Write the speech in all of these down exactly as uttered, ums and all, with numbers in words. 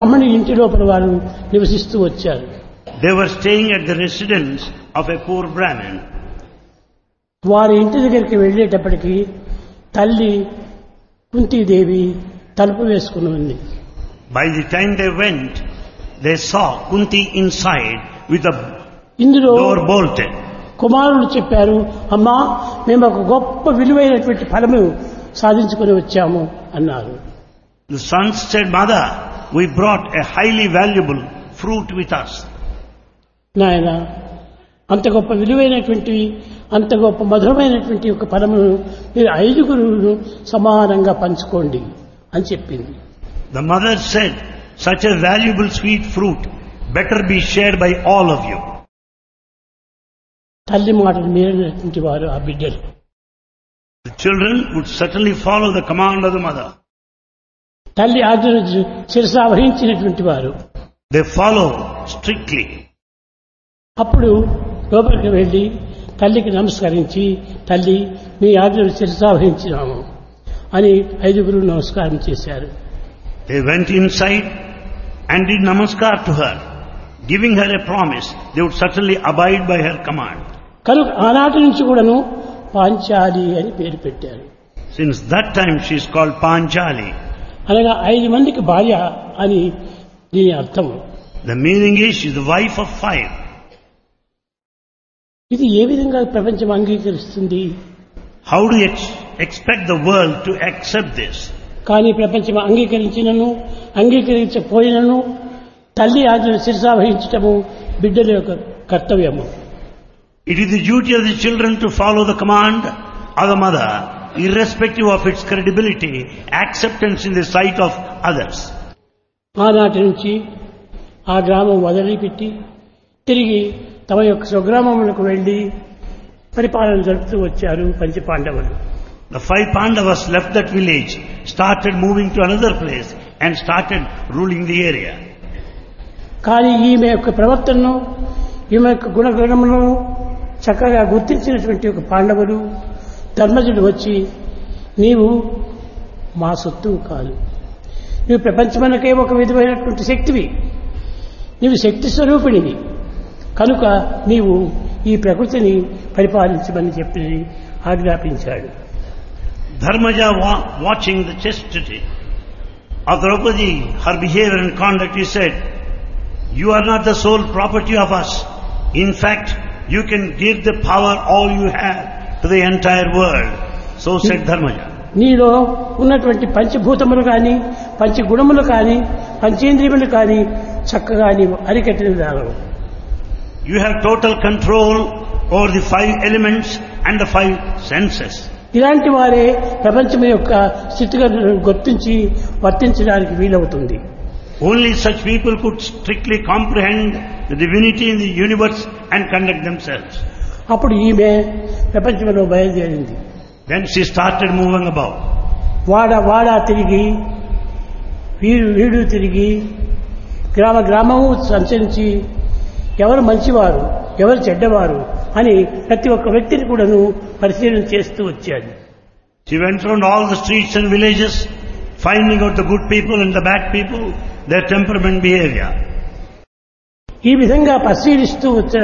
అమ్మని ఇంటి లోపల వారు నివసిస్తూ వచ్చారు. They were staying at the residence of a poor Brahmin. వారి ఇంటి దగ్గరికి వెళ్ళేటప్పటికి తల్లి కుంతీదేవి తలుపు వేసుకుని ఉంది. By the time they went, they saw Kunti inside with the ఇందులో door bolted. కుమారులు చెప్పారు, అమ్మా మేము ఒక గొప్ప విలువైనటువంటి ఫలము సాధించుకొని వచ్చాము అన్నారు. The sons said, Mother, we brought a highly valuable fruit with us. నాయన అంత గొప్ప విలువైనటువంటి అంత గొప్ప మధురమైనటువంటి ఒక ఫలమును మీరు ఐదుగురు సమానంగా పంచుకోండి అని చెప్పింది. The mother said, such a valuable sweet fruit better be shared by all of you. తల్లి మాటలు మీరినటువంటి వారు ఆ బిడ్డలు. The children would certainly follow the command of the mother. తల్లి ఆజ్ఞను శిరసా వహించినటువంటి వారు. They follow strictly. అప్పుడు లోపలికి వెళ్ళి తల్లికి నమస్కరించి, తల్లి మీ ఆజ్ఞను శిరసా వహించినాము అని ఐదుగురు నమస్కారం చేశారు. They went inside and did namaskar to her, giving her a promise they would certainly abide by her command. కనుక ఆనాటి నుంచి కూడాను పాంచాలి అని పేరు పెట్టారు. Since that time she is called Panchali. అనగా ఐదు మందికి భార్య అని దీని అర్థం. The meaning is she is the wife of five. ఇది ఏ విధంగా ప్రపంచం అంగీకరిస్తుంది? How do you ex- expect the world to accept this? కానీ ప్రపంచం అంగీకరించినను అంగీకరించకపోయినను తల్లి ఆజ్ఞను శిరసా వహించటము బిడ్డల యొక్క కర్తవ్యము. It is the duty of the children to follow the command of the mother, irrespective of its credibility, acceptance in the sight of others. ఆనాటి నుంచి ఆ గ్రామం వదిలిపెట్టి తిరిగి తమ యొక్క స్వగ్రామములకు వెళ్లి పరిపాలన జరుపుతూ వచ్చారు పంచపాండవులు. The five Pandavas left that village, started moving to another place and started ruling the area. కానీ ఈమె యొక్క ప్రవర్తనను ఈమె యొక్క గుణగణములను చక్కగా గుర్తించినటువంటి ఒక పాండవులు ధర్మజుడు వచ్చి, నీవు మా సొత్తు కాదు, నీవు ప్రపంచమనకే ఒక విధమైనటువంటి శక్తివి, నీవు శక్తి స్వరూపిణివి, కనుక నీవు ఈ ప్రకృతిని పరిపాలించమని చెప్పి ఆజ్ఞాపించాడు. Dharmaja wa- watching the chastity of Draupadi, her behavior and conduct, he said, you are not the sole property of us. In fact, you can give the power all you have to the entire world. So said Dharmaja. నీలో ఉన్నటువంటి పంచభూతములు కానీ పంచగుణములు కానీ పంచేంద్రియములు కానీ చక్కగా నీవు అరికట్టిన దానవు. You have total control over the five elements and the five senses. ఇలాంటి వారే ప్రపంచం యొక్క స్థితిగతులను గుర్తించి వర్తించడానికి వీలవుతుంది. Only such people could strictly comprehend the divinity in the universe and conduct themselves. అప్పుడు ఈమె ప్రపంచంలో బయలుదేరింది. Then she started moving about. వాడ వాడ తిరిగి వీడు వీడు తిరిగి గ్రామ గ్రామము సంచరించి ఎవరు మంచివారు ఎవరు చెడ్డవారు అని ప్రతి ఒక్క వ్యక్తిని కూడాను పరిశీలన చేస్తూ వచ్చాడు. She went around all the streets and villages, finding out the good people and the bad people, their temperament, behavior. ఈ విధంగా పరిశీలిస్తూ వచ్చిన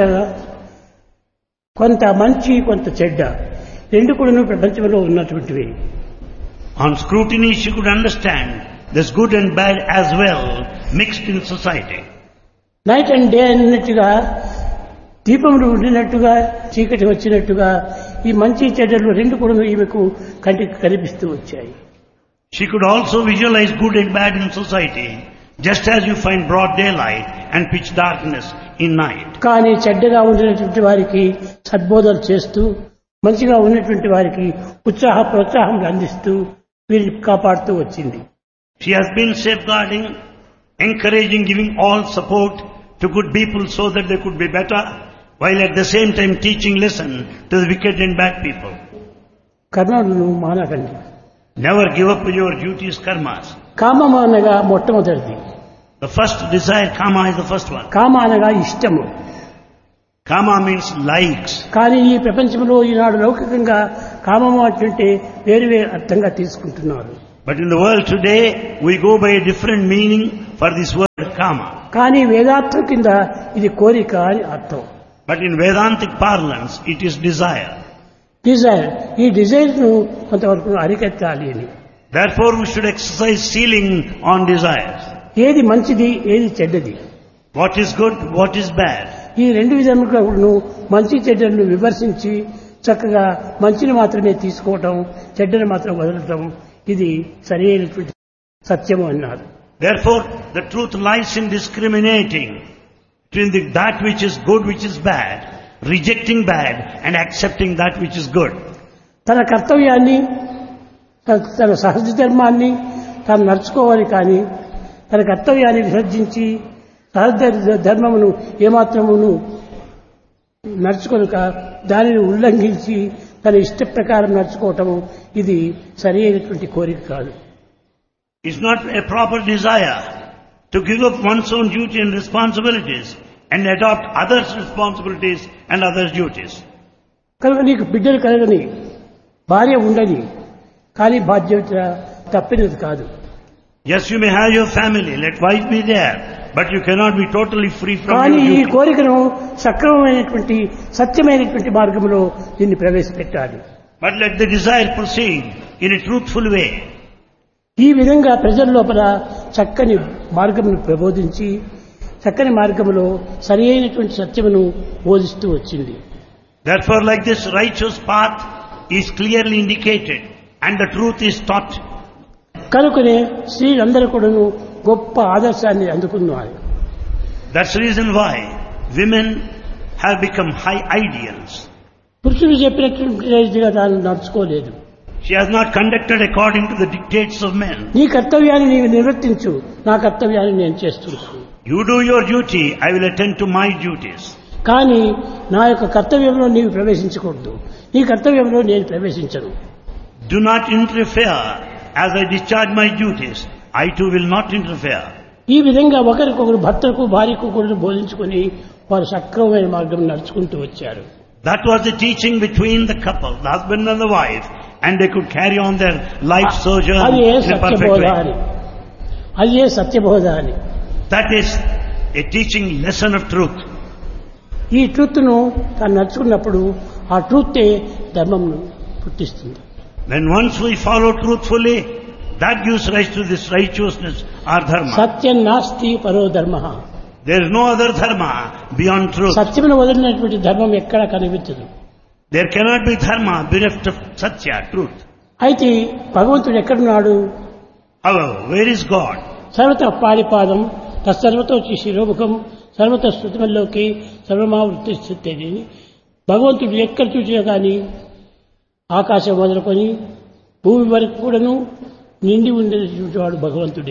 కొంత మంచి కొంత చెడ్డ రెండు కూడాను ప్రపంచంలో ఉన్నటువంటివి. On scrutiny she could understand there's good and bad as well mixed in society. Night and day అన్నట్టుగా దీపములు ఉండినట్టుగా చీకటి వచ్చినట్టుగా ఈ మంచి చెడ్డలు రెండు కూడా ఈమెకు కంటికి కనిపిస్తూ వచ్చాయి. She could also visualize good and bad in society, just as you find broad daylight and pitch darkness in night. కానీ చెడ్డగా ఉండినటువంటి వారికి సద్బోధలు చేస్తూ మంచిగా ఉన్నటువంటి వారికి ఉత్సాహ ప్రోత్సాహం అందిస్తూ వీరిని కాపాడుతూ వచ్చింది. She has been safeguarding, encouraging, giving all support to good people so that they could be better, while at the same time teaching lesson to the wicked and bad people. కర్మను మానకండి. Never give up your duties, karmas. కామం అనగా మొట్టమొదటిది. The first desire, kama, is the first one. కామ అనగా ఇష్టము. Kama means likes. కానీ ఈ ప్రపంచంలో ఈనాడు లౌకికంగా కామము అంటే వేరు వేరు అర్థంగా తీసుకుంటున్నారు. But in the world today, we go by a different meaning for this word. kama. కానీ వేదార్థం కింద ఇది కోరిక అని అర్థం. But in Vedantic parlance, it is desire. Dzire, ఈ డిజైర్ ను కొంతవరకు అరికట్టాలి అని. Therefore, we should exercise ceiling on desires. ఏది మంచిది, ఏది చెడ్డది, What is good, what is bad. ఈ రెండు విధములను మంచి చెడ్డలను విమర్శించి చక్కగా మంచిని మాత్రమే తీసుకోవటం, చెడ్డను మాత్రం వదలటం, ఇది సరైనటువంటి సత్యము అన్నారు. Therefore, the truth lies in discriminating between the, that which is good, which is bad, rejecting bad and accepting that which is good. తన కర్తవ్యాన్ని, తన సహజ ధర్మాన్ని తాను నడుచుకోవాలి. కానీ తన కర్తవ్యాన్ని విసర్జించి సహజ ధర్మమును ఏమాత్రమును నడుచుకొనక దానిని ఉల్లంఘించి తన ఇష్ట ప్రకారం నడుచుకోవటము, ఇది సరి అయినటువంటి కోరిక కాదు. It's not a proper desire to give up one's own duty and responsibilities and adopt others' responsibilities and others' duties. కనుక నీకు బిడ్డలు కలగని, భార్య ఉండని, కానీ బాధ్యత తప్పినది కాదు. Yes, you may have your family, let wife be there, but you cannot be totally free from కానీ your ఈ duty. కోరికను సక్రమమైనటువంటి సత్యమైనటువంటి మార్గంలో దీన్ని ప్రవేశపెట్టాలి. But let the desire proceed in a truthful way. ఈ విధంగా ప్రజల లోపల చక్కని మార్గమును ప్రబోధించి చక్కని మార్గములో సరి అయినటువంటి సత్యమును బోధిస్తూ వచ్చింది. Therefore, like this righteous path is clearly indicated and the truth is taught. కనుకనే స్త్రీలందరూ కూడాను గొప్ప ఆదర్శాన్ని అందుకున్నారు. That's the reason why women have become high ideals. పురుషులు చెప్పినటువంటి రీతిగా తాను నడుచుకోలేదు. She has not conducted according to the dictates of men. నీ కర్తవ్యాన్ని నీవు నిర్వర్తించు, నా కర్తవ్యాన్ని నేను చేస్తున్నాను. You do your duty, I will attend to my duties. కానీ నా యొక్క కర్తవ్యంలో నీవు ప్రవేశించకూడదు, నీ కర్తవ్యంలో నేను ప్రవేశించను. Do not interfere as I discharge my duties. I too will not interfere. ఈ విధంగా ఒకరికొకరు భర్తకు భార్యకు కూడా బోధించుకొని వారు సక్రమమైన మార్గం నడుచుకుంటూ వచ్చారు. That was the teaching between the couple, the husband and the wife, and they could carry on their life sojourn అది ఏ in a perfect సత్యబోధ way. అని, అది ఏ సత్యబోధ అని. That is a teaching lesson of truth. ఈ ట్రూత్ను తాను నడుచుకున్నప్పుడు ఆ ట్రూతే ధర్మంను పుట్టిస్తుంది. When once we follow truthfully, that gives rise to this righteousness or dharma. సత్యం నాస్తి పరో ధర్మ. There is no other dharma beyond truth. సత్యమును వదిలినటువంటి ధర్మం ఎక్కడా కనిపించదు. There cannot be dharma bereft of satya, truth. అయితే భగవంతుడు ఎక్కడున్నాడు? However, where is God? సర్వత పాడిపాదం తత్సర్వతో శిరోముఖం సర్వత శృతిమల్లోకి సర్వమావృత్తి స్థితి. భగవంతుడు ఎక్కడ చూసినా కానీ ఆకాశం మొదలుకొని భూమి వరకు కూడాను నిండి ఉండేవాడు భగవంతుడే.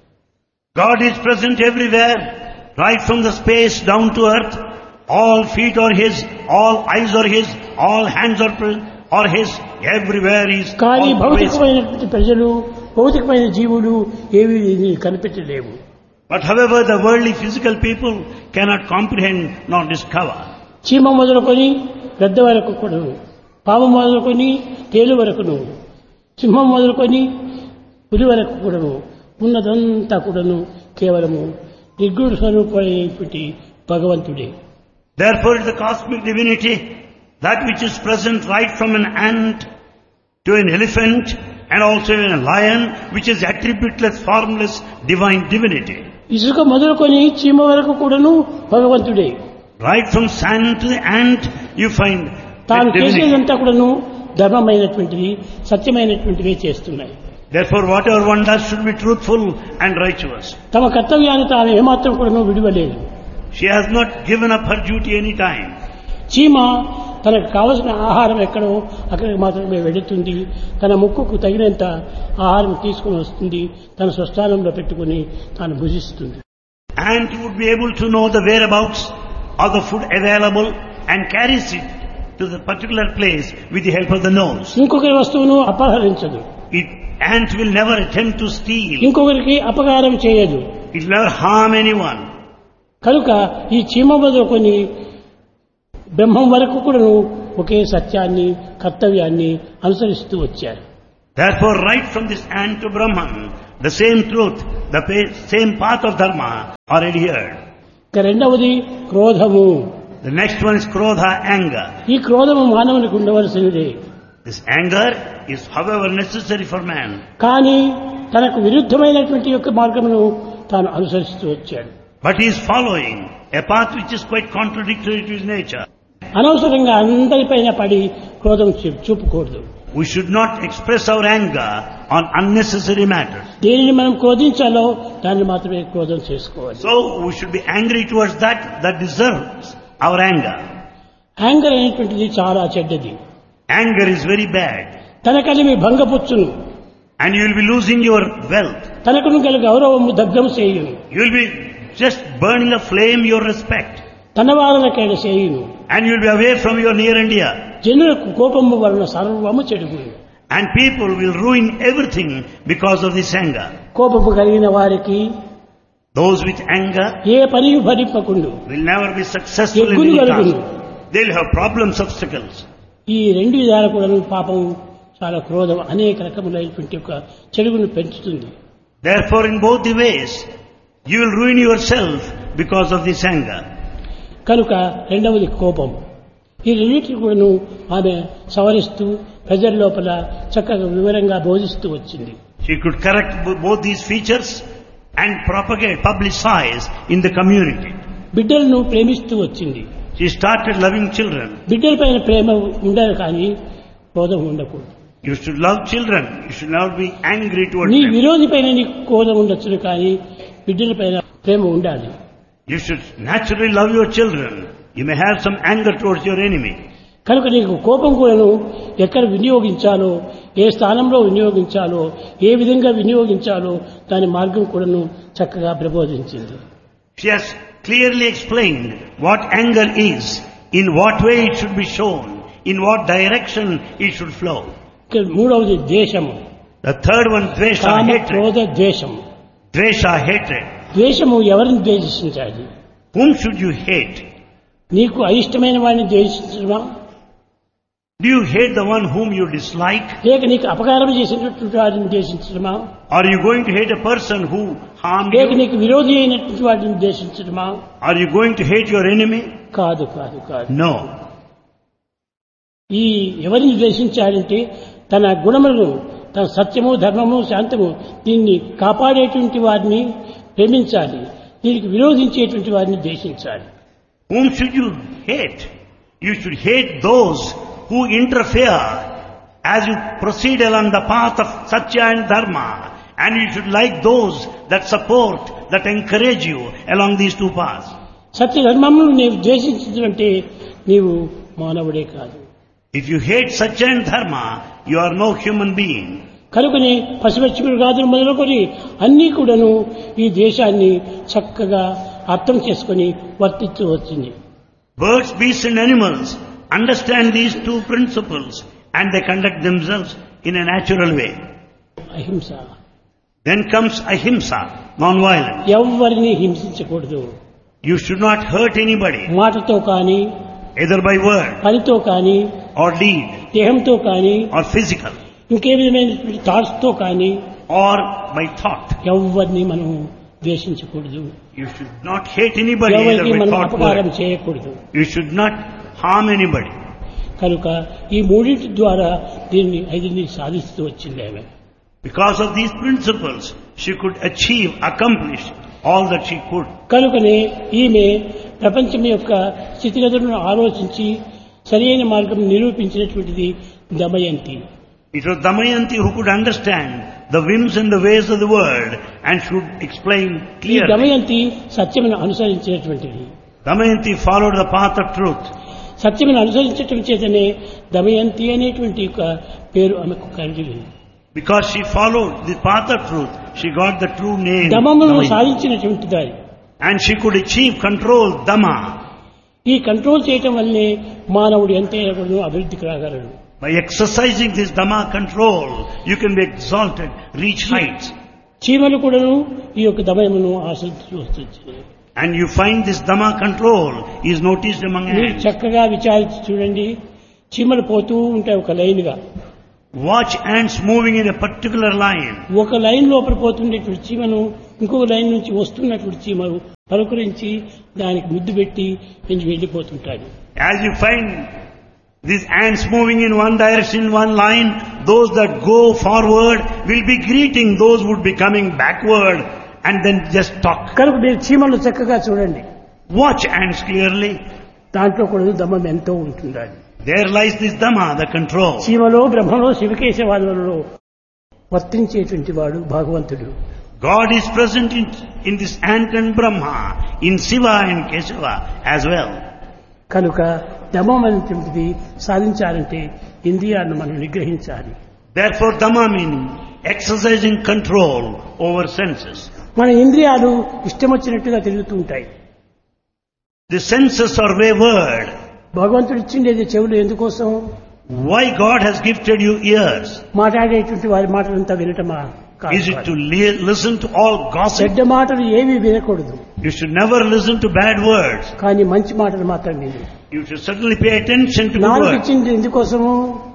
God is present everywhere, right from the space down to earth. All feet are His, all eyes are His, all hands are, pre- are His, everywhere He is. కానీ always. భౌతికమైనటువంటి ప్రజలు, భౌతికమైన జీవులు ఏవి కనిపెట్టలేవు. But however, the worldly physical people cannot comprehend nor discover. చీమ మొదలుకొని గద్ద వరకు కూడాను, పాము మొదలుకొని తేలు వరకును, సింహం మొదలుకొని పులి వరకు కూడాను ఉన్నదంతా కూడాను కేవలము నిర్గుణ స్వరూపమైనటువంటి భగవంతుడే. Therefore, the cosmic divinity, that which is present right from an ant to an elephant and also in a lion, which is attributeless, formless, divine divinity. ఇసుక మొదలుకొని చీమ వరకు కూడాను భగవంతుడే. Right from sand to the ant, you find తాను that divinity. చేసేదంతా కూడాను ధర్మమైనటువంటివి, సత్యమైనటువంటివే చేస్తున్నాయి. Therefore, whatever one does should be truthful and righteous. తమ కర్తవ్యాన్ని తాను ఏమాత్రం కూడాను విడువలేదు. She has not given up her duty any time. చీమ తనకు కావలసిన ఆహారం ఎక్కడో అక్కడికి మాత్రమే వెళుతుంది. తన ముక్కుకు తగినంత ఆహారం తీసుకుని వస్తుంది, తన స్వస్థానంలో పెట్టుకుని తాను భుజిస్తుంది. Ant would be able to know the whereabouts of the food available and carries it to the particular place with the help of the nose. ఇంకొకరి వస్తువును అపహరించదు, It, ant will never attempt to steal. ఇంకొకరికి అపకారం చేయదు. It will never harm anyone. కనుక ఈ చీమ మొదలుకొని బ్రహ్మం వరకు కూడాను ఒకే సత్యాన్ని, కర్తవ్యాన్ని అనుసరిస్తూ వచ్చారు. Therefore, right from this ant to Brahman, the same truth, the pa- same path of dharma are adhered. ఇక రెండవది క్రోధము. The next one is krodha, anger. ఈ క్రోధము మానవునికి ఉండవలసినదే. This anger is however necessary for man. కానీ తనకు విరుద్ధమైనటువంటి యొక్క మార్గమును తాను అనుసరిస్తూ వచ్చాడు. But he is following a path which is quite contradictory to his nature. అనవసరంగా అందరిపైన పడి క్రోధం చూ- చూపకూడదు. We should not express our anger on unnecessary matters. దేనిని మనం క్రోధించాలో దాన్ని మాత్రమే క్రోధం చేసుకోవాలి. So we should be angry towards that that deserves our anger. Anger అనేటువంటిది చాలా చెడ్డది. Anger is very bad. తనకలిమి భంగపుచ్చును, And you will be losing your wealth. తనకును గల గౌరవము దగ్ధము చేయును, You will be just burning a flame your respect. తన వారలకేడ చేయును. And you will be away from your near and dear. జనులకు కోపము వలన సర్వము చెడుగును. And people will ruin everything because of this anger. కోపము కలిగిన వారికి Those with anger ఏ పని భరింపకుండు. will never be successful in ఎగ్గులు any కలుగును. task. They will have problems, obstacles. ఈ రెండు విధాలు కూడా పాపం చాలా క్రోధం అనేక రకములైనటువంటి ఒక చెడుగును పెంచుతుంది. Therefore, in both the ways, you will ruin yourself because of this anger. కనుక రెండవది కోపం. ఈ రెండింటిని కూడాను ఆమె సవరిస్తూ ప్రజల లోపల చక్కగా వివరంగా బోధిస్తూ వచ్చింది. She could correct bo- both these features and propagate, publicize in the community. బిడ్డలను ప్రేమిస్తూ వచ్చింది. She started loving children. బిడ్డలపైన ప్రేమ ఉండాలి కానీ క్రోధం ఉండకూడదు. You should love children. You should not be angry towards నీ them. విరోధి పైన నీకు క్రోధం ఉండొచ్చును కానీ బిడ్డలపైన ప్రేమ ఉండాలి. You should naturally love your children. You may have some anger towards your enemy. కనుక నీకు కోపం కూడాను ఎక్కడ వినియోగించాలో, ఏ స్థానంలో వినియోగించాలో, ఏ విధంగా వినియోగించాలో దాని మార్గం కూడాను చక్కగా ప్రబోధించింది. She has clearly explained what anger is, in what way it should be shown, in what direction it should flow. ఇక మూడవది ద్వేషము. The third one, dvesha, comma hatred. క్రోధ ద్వేషము. Dvesha, hatred. ద్వేషము ఎవరిని ద్వేషించాలి? Whom should you hate? నీకు అయిష్టమైన వాడిని ద్వేషించడమా, Do you hate the one whom you dislike? లేక నీకు అపకారం చేసినటువంటి వాడిని ద్వేషించడమా, Are you going to hate a person who harmed లేక you? నీకు విరోధి అయినటువంటి వాడిని ద్వేషించడమా? Are you going to hate your enemy? కాదు కాదు కాదు. No. ఈ ఎవరిని ద్వేషించాడంటే తన గుణములను, తన సత్యము, ధర్మము, శాంతము దీన్ని కాపాడేటువంటి వారిని ప్రేమించాలి. దీనికి విరోధించేటువంటి వారిని ద్వేషించాలి. Whom should you hate? You should hate those who interfere as you proceed along the path of Satya and Dharma. And you should like those that support, that encourage you along these two paths. సత్య ధర్మమును నీవు ద్వేషించినట్టే నీవు మానవుడే కాదు. If you hate Satya and Dharma, you are no human being. కనుకని పశుపక్షులు గాదులు మొదలుకొని అన్నీ కూడాను ఈ దేశాన్ని చక్కగా అర్థం చేసుకొని వర్తిస్తూ వచ్చింది. Birds, beasts and animals understand these two principles and they conduct themselves in a natural way. అహింస. Then comes ahimsa, non-violence. ఎవరిని హింసించకూడదు. You should not hurt anybody, మాటతో కానీ, either by word పనితో కానీ, or deed దేహంతో కానీ, or physical ఇంకే విధమైనటువంటి థాట్స్ తో కానీ or by thought. ఎవరిని మనం ద్వేషించకూడదు. You should not hate anybody either ఎవరికి by మనం thought or అపకారం word. చేయకూడదు. You should not harm anybody. కనుక ఈ మూడింటి ద్వారా దీన్ని ఐదుని సాధిస్తూ వచ్చింది ఆమె. Because of these principles, she could achieve, accomplish all that she could. కనుకనే ఈమె ప్రపంచం యొక్క స్థితిగతులను ఆలోచించి సరైన మార్గం నిరూపించినటువంటిది Damayanti. It was Damayanti who could understand the whims and the ways of the world and should explain ఈ clearly. దమయంతి సత్యమును అనుసరించినటువంటిది. Damayanti followed the path of truth. సత్యమును అనుసరించటం చేతనే దమయంతి అనేటువంటి ఒక పేరు ఆమెకు కలిగింది. Because she followed the path of truth, she got the true name. దమమును Damayanti. సాధించినటువంటి దాని. And she could achieve control, Dhamma. ఈ కంట్రోల్ చేయటం వల్లే మానవుడు ఎంతైనా కూడా అభివృద్ధికి రాగలడు. By exercising this Dhamma control, you can be exalted, reach heights. చీమలు కూడాను ఈ యొక్క దమయమును ఆశ్రయించి వస్తుంది. And you find this Dhamma control is noticed among మీరు ants. చక్కగా విచారించి చూడండి, చీమలు పోతూ ఉంటాయి ఒక లైన్ గా. Watch ants moving in a particular line. ఒక లైన్ లోపల పోతుండేటువంటి చీమను ఇంకొక లైన్ నుంచి వస్తున్నటువంటి చీమలు పలుకరించి దానికి ముద్దు పెట్టి పెంచి వెళ్ళిపోతుంటాడు. As you find these ants moving in one direction, one line, those that go forward will be greeting those who would be coming backward and then just talk. కనుక మీరు చీమలు చక్కగా చూడండి. Watch ants clearly. దాంట్లో కూడా దమ్మం ఎంతో ఉంటుంది. There lies this Dhamma, the control. చీమలో బ్రహ్మలో శివకేశవాదులలో వర్తించేటువంటి వాడు భగవంతుడు. God is present in, in this ant and Brahma, in Shiva and Keshava as well. కనుక దమం అనేటువంటిది సాధించాలంటే ఇంద్రియాలను మనం నిగ్రహించాలి. Therefore Dhamma meaning exercising control over senses. మన ఇంద్రియాలు ఇష్టం వచ్చినట్టుగా తిరుగుతూ ఉంటాయి. The senses are wayward. భగవంతుడు ఇచ్చిండేది చెవులు ఎందుకోసం? Why God has gifted you ears? మాట్లాడేటువంటి వారి మాటలంతా వినటమా? Is it to li- listen to all gossip? చెడ్డ మాటలు ఏమీ వినకూడదు. You should never listen to bad words. కానీ మంచి మాటలు మాత్రం విను. You should certainly pay attention to good నాలుక words. ఇచ్చింది ఎందుకోసము?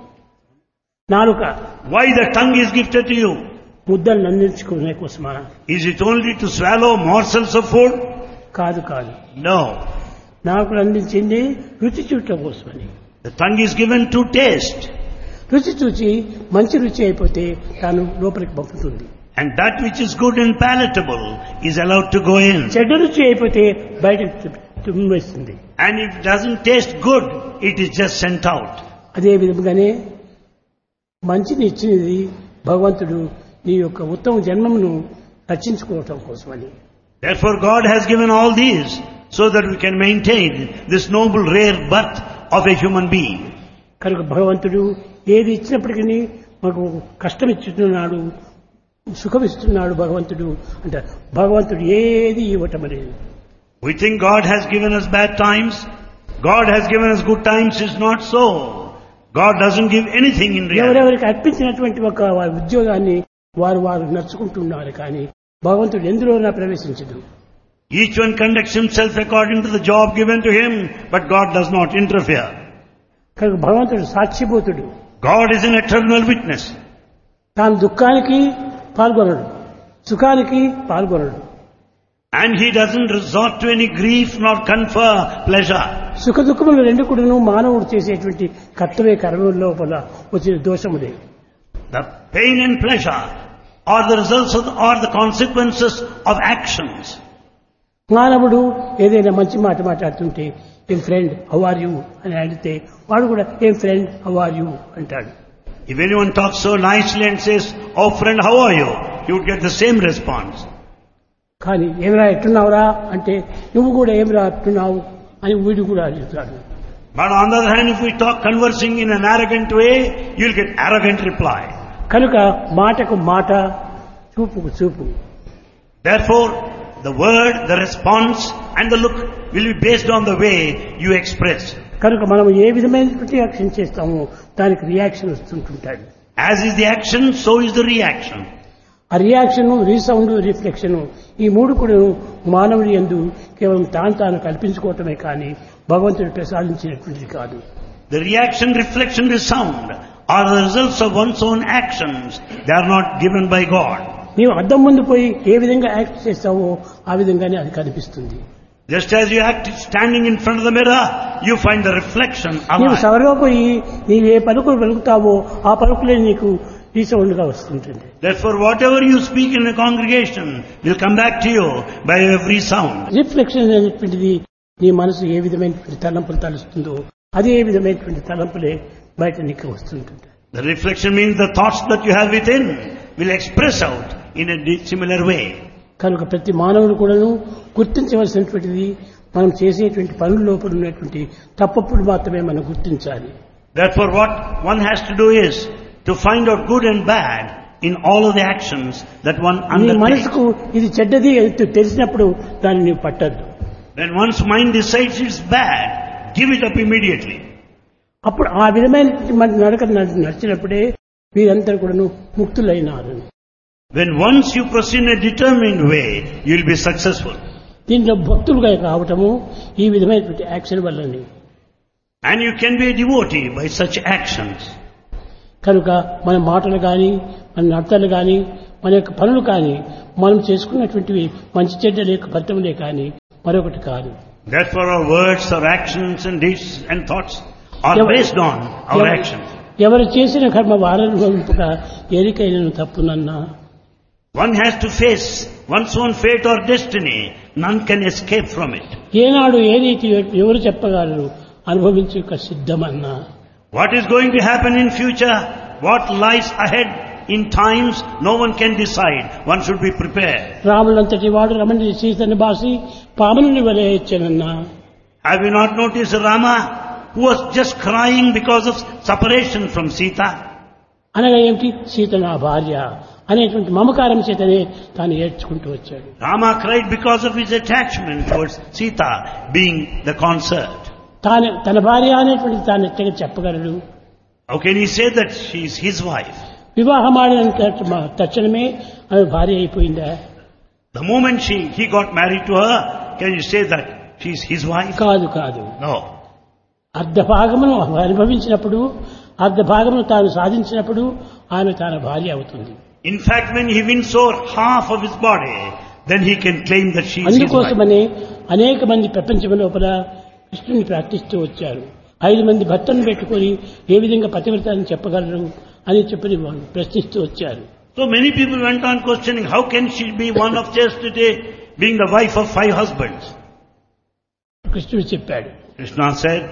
నాలుక Why the tongue is gifted to you? ముద్దలు నందించుకునే కోసమా? Is it only to swallow morsels of food? కాదు కాదు. No. నాలుకలు అందించింది రుచి చూడటం కోసమని. The tongue is given to taste. రుచి చూచి మంచి రుచి అయిపోతే తాను లోపలికి పంపుతుంది. And that which is good and palatable is allowed to go in. చెడ్డ రుచి అయిపోతే బయటకు తుమ్మివేస్తుంది. And if it doesn't taste good, it is just sent out. అదే విధంగానే మంచిని ఇచ్చినది భగవంతుడు నీ యొక్క ఉత్తమ జన్మమును రక్షించుకోవటం కోసమని. Therefore God has given all these so that we can maintain this noble rare birth of a human being. కనుక భగవంతుడు ఏది ఇచ్చినప్పటికీ మాకు కష్టం ఇస్తున్నాడు, సుఖం ఇస్తున్నాడు భగవంతుడు అంటే భగవంతుడు ఏది ఇవ్వటం అనేది. We think God has given us bad times. God has given us good times. It's not so. God doesn't give anything in reality. ఎవరెవరికి అర్పించినటువంటి ఒక వారి ఉద్యోగాన్ని వారు వారు నడుచుకుంటున్నారు కానీ భగవంతుడు ఎందులోనా ప్రవేశించదు. Each one conducts himself according to the job given to him, but God does not interfere. కనుక భగవంతుడు సాక్షిభూతుడు. God is an eternal witness. తాను దుఃఖానికి పాల్గొనడు, సుఖానికి పాల్గొనడు. And he doesn't resort to any grief nor confer pleasure. సుఖ దుఃఖములు రెండు కూడాను మానవుడు చేసేటువంటి కర్తవ్య కర్మల లోపల వచ్చిన దోషములే. The pain and pleasure are the results of the, are the consequences of actions. మానవుడు ఏదైనా మంచి మాట మాట్లాడుతుంటే ఏం ఫ్రెండ్ హౌ ఆర్ యూ అని అడిగితే వాడు కూడా ఏం ఫ్రెండ్ హౌ ఆర్ యూ అంటాడు. If anyone talks so nicely and says, "Oh friend, how are you?" he would get the same response. కానీ ఏమిరా ఎట్టున్నావురా అంటే నువ్వు కూడా ఏమిరా ఎట్టున్నావు అని వీడు కూడా అడుగుతాడు. But on the other hand, if we talk conversing in an arrogant way, you'll get arrogant reply. కనుక మాటకు మాట, చూపుకు చూపు. Therefore, the word, the response and the look will be based on the way you express. కనుక మనం ఏ విధమైనటువంటి action చేస్తామో దానికి reaction వస్తుంటుంటాడు. As is the action, so is the reaction. ఆ రియాక్షన్, రీసౌండ్, రిఫ్లెక్షన్ ఈ మూడు కూడా మానవుడి యందు కేవలం తాను తాను కల్పించుకోవటమే కానీ భగవంతుడు ప్రసాదించినటువంటిది కాదు. The reaction, reflection, resound are the results of one's own actions. They are not given by God. నీవు అద్దం ముందు పోయి ఏ విధంగా యాక్ట్ చేస్తావో ఆ విధంగానే అది కనిపిస్తుంది. Just as you act standing in front of the mirror, you find the reflection నీవు alive. సభలో పోయి నీవు ఏ పలుకులు పలుకుతావో ఆ పలుకులే నీకు రీసౌండ్ గా వస్తుంటుంది. Therefore, whatever you speak in a congregation will come back to you by every sound. Reflection అనేటువంటిది నీ మనసు ఏ విధమైనటువంటి తలంపులు తలుస్తుందో అదే విధమైనటువంటి తలంపులే బయట నీకు వస్తుంటుంది. The reflection means the thoughts that you have within will express out in a di- similar way. కనుక ప్రతి మానవుడు కూడాను గుర్తించవలసినటువంటిది మనం చేసేటువంటి పనుల లోపల ఉన్నటువంటి తప్పప్పుడు మాత్రమే మనం గుర్తించాలి. Therefore, what one has to do is to find out good and bad in all of the actions that one నీ undertakes. మనసుకు ఇది చెడ్డది అని తెలిసినప్పుడు దాన్ని నీవు పట్టద్దు. When one's mind decides it's bad, give it up immediately. అప్పుడు ఆ విధమైనటువంటి మన నడక నడ- నడిచినప్పుడే వీరందరూ కూడాను ముక్తులైనారు. When once you proceed in a determined way, you'll be successful. దీంట్లో భక్తులుగా కావటము ఈ విధమైనటువంటి యాక్షన్ వల్లనే. And you can be a devotee by such actions. కనుక మన మాటలు కానీ మన నడతలు కానీ మన యొక్క పనులు కానీ మనం చేసుకున్నటువంటివి మంచి చెడ్డల యొక్క ఫలితములే కానీ మరొకటి కాదు. Therefore our words, our actions and deeds and thoughts are based on our actions. ఎవరు చేసిన కర్మ వారనుభవింపక ఏరికైనను తప్పునన్నా. One has to face one's own fate or destiny. None can escape from it. ఏనాడు ఏ రీతి ఎవరు చెప్పగలరు అనుభవించుక సిద్ధమన్నా. What is going to happen in future, what lies ahead in times, no one can decide. One should be prepared. రాములంతటి వాడు రమణి సీతని బాసి పాముని వలె ఇచ్చెనన్నా. Have you not noticed Rama, who was just crying because of separation from Sita? అనగా ఏమిటి? సీత నా భార్య అనేటువంటి మమకారం చేతనే తాను ఏడ్చుకుంటూ వచ్చాడు. Rama cried because of his attachment towards Sita being the consort. తాను తన భార్య అనేటువంటి తాను ఎట్టగా చెప్పగలడు? How can he say that she is his wife? వివాహమాడిన తక్షణమే ఆమె భార్య అయిపోయిందా? The moment she he got married to her, can you say that she is his wife? కాదు కాదు. No. అర్ధ భాగమును అనుభవించినప్పుడు, అర్ధ భాగమును తాను సాధించినప్పుడు ఆమె తన భార్య అవుతుంది. In fact, when he wins over half of his body, then he can claim that she is his wife. అందుకోసమనే అనేక మంది ప్రపంచం లోపల కృష్ణుని ప్రార్థిస్తూ వచ్చారు. ఐదు మంది భర్తను పెట్టుకొని ఏ విధంగా పతివ్రతని చెప్పగలరు అని చెప్పి వాళ్ళు ప్రశ్నిస్తూ వచ్చారు. So many people went on questioning, how can she be one of chastity, being the wife of five husbands? కృష్ణుడు చెప్పాడు. Krishna said,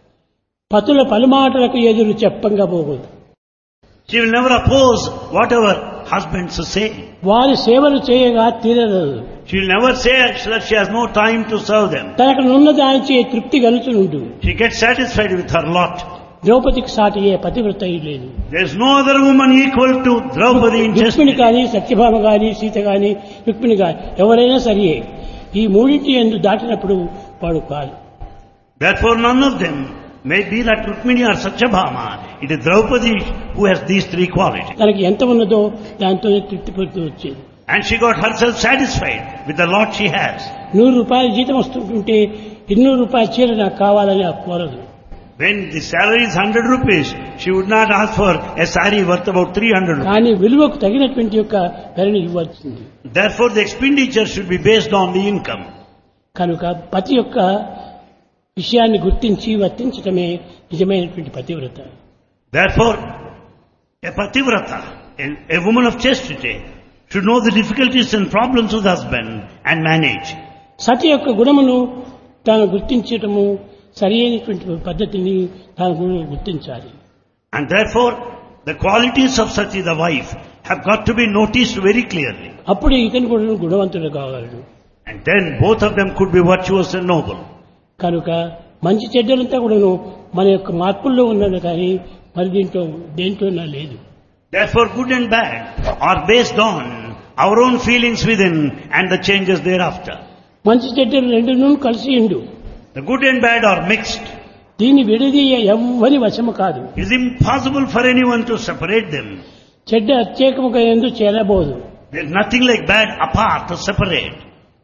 పతుల పలుమాటలకు ఎదురు చెప్పంగా పోకూడదు. she will never oppose whatever husbands say. వారి సేవలు చేయగా తీరదు. She will never say that she has no time to serve them. తనకు నున్న దానిచే తృప్తి కలుగుతుండు. She gets satisfied with her lot. ద్రౌపదికి సాటి ఏ పతివ్రత లేదు. There is no other woman equal to Draupadi in Rukmini chastity. కానీ, సత్యభామ కానీ, సీత కానీ, రుక్మిణి కానీ ఎవరైనా సరియే ఈ మూడింటి ఎందు దాటినప్పుడు వాడు కాదు. Therefore none of them may be that Rukmini or Satyabhama. It is Draupadi who has these three qualities. తనకి ఎంత ఉన్నదో దాంతోనే తృప్తి పడుతూ వచ్చేది. And she got herself satisfied with the lot she has. నూరు రూపాయల జీతం వస్తుంటే ఇన్నూరు రూపాయల చీర నాకు కావాలని కోరదు. When the salary is one hundred rupees, she would not ask for a saree worth about three hundred rupees. కానీ విలువకు తగినటువంటి యొక్క ధరని ఇవ్వాల్సింది. Therefore the expenditure should be based on the income. కనుక పతి యొక్క విషయాన్ని గుర్తించి వర్తించటమే నిజమైనటువంటి పతివ్రత. Therefore a pativrata, a, a woman of chastity, should know the difficulties and problems with husband and manage. సతి యొక్క గుణమును తాను గుర్తించటము సరి అయినటువంటి పద్ధతిని తాను గుర్తించాలి. And therefore the qualities of Sati, the wife, have got to be noticed very clearly. అప్పుడు ఇతను కూడా గుణవంతుడు కాగలడు. And then both of them could be virtuous and noble. కనుక మంచి చెడ్డలంతా కూడాను మన యొక్క మార్పుల్లో ఉన్నది కానీ మరి దీంట్లో దేంట్లోనా లేదు. Therefore good and bad are based on our own feelings within and the changes thereafter. మంచి చెడ్డలు రెండును కలిసి ఉండు. The good and bad are mixed. దీన్ని విడదీయ ఎవ్వరి వశము కాదు. It is impossible for anyone to separate them. చెడ్డ ప్రత్యేకముగా ఎందు చేరబోదు. There is nothing like bad apart to separate.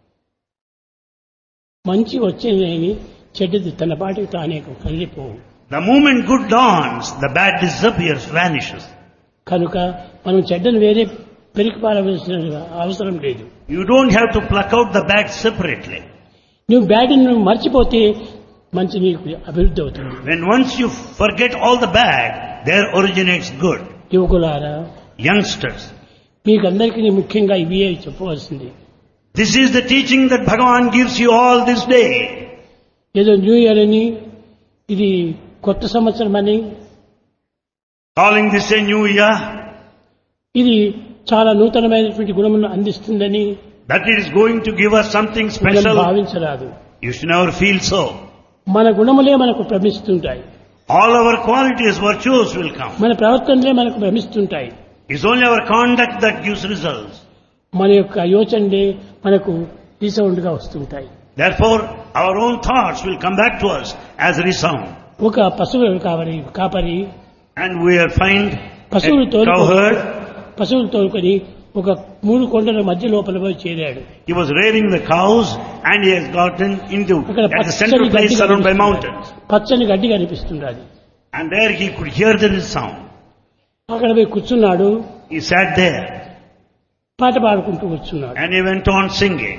మంచి వచ్చేది చెడ్డది తన పాటికి తానే కలిగిపోవు. The moment good dawns, the bad disappears, vanishes. కనుక మనం చెడ్డను వేరే పెరిగిపారవలసిన అవసరం లేదు. You don't have to pluck out the bad separately. నువ్వు బ్యాడ్ నువ్వు మర్చిపోతే మంచి నీకు అభివృద్ధి అవుతుంది. When once you forget all the bad, there originates good. యువకులారా, Youngsters, మీకందరికీ ముఖ్యంగా ఇవే చెప్పవలసింది. this is the teaching that Bhagavan gives you all this day. ఏదో న్యూ ఇయర్ అని, ఇది కొత్త సంవత్సరం అని, Calling this a new year, ఇది చాలా నూతనమైనటువంటి గుణమును అందిస్తుందని that it is going to give us something మనం special. భావించరాదు. You should never feel so. మన గుణములే మనకు భ్రమిస్తుంటాయి. All our qualities, virtues will come. మన ప్రవర్తనలే మనకు భ్రమిస్తుంటాయి. It's only our conduct that gives results. మన యొక్క యోచనలే మనకు రీసౌండ్గా వస్తుంటాయి. Therefore, our own thoughts will come back to us as a resound. ఒక పశువు కాపరి కాపరి And we are find పశువులు a cow herd. పశువులు తోలుకొని ఒక మూడు కొండల మధ్య లోపల పోయి చేరాడు. He was rearing the cows and he has gotten into అక్కడ at the central place surrounded by mountains. పచ్చని గడ్డి కనిపిస్తున్నది. And there he could hear the sound. అక్కడ పోయి కూర్చున్నాడు. He sat there. పాట పాడుకుంటూ వచ్చున్నాడు. And he went on singing.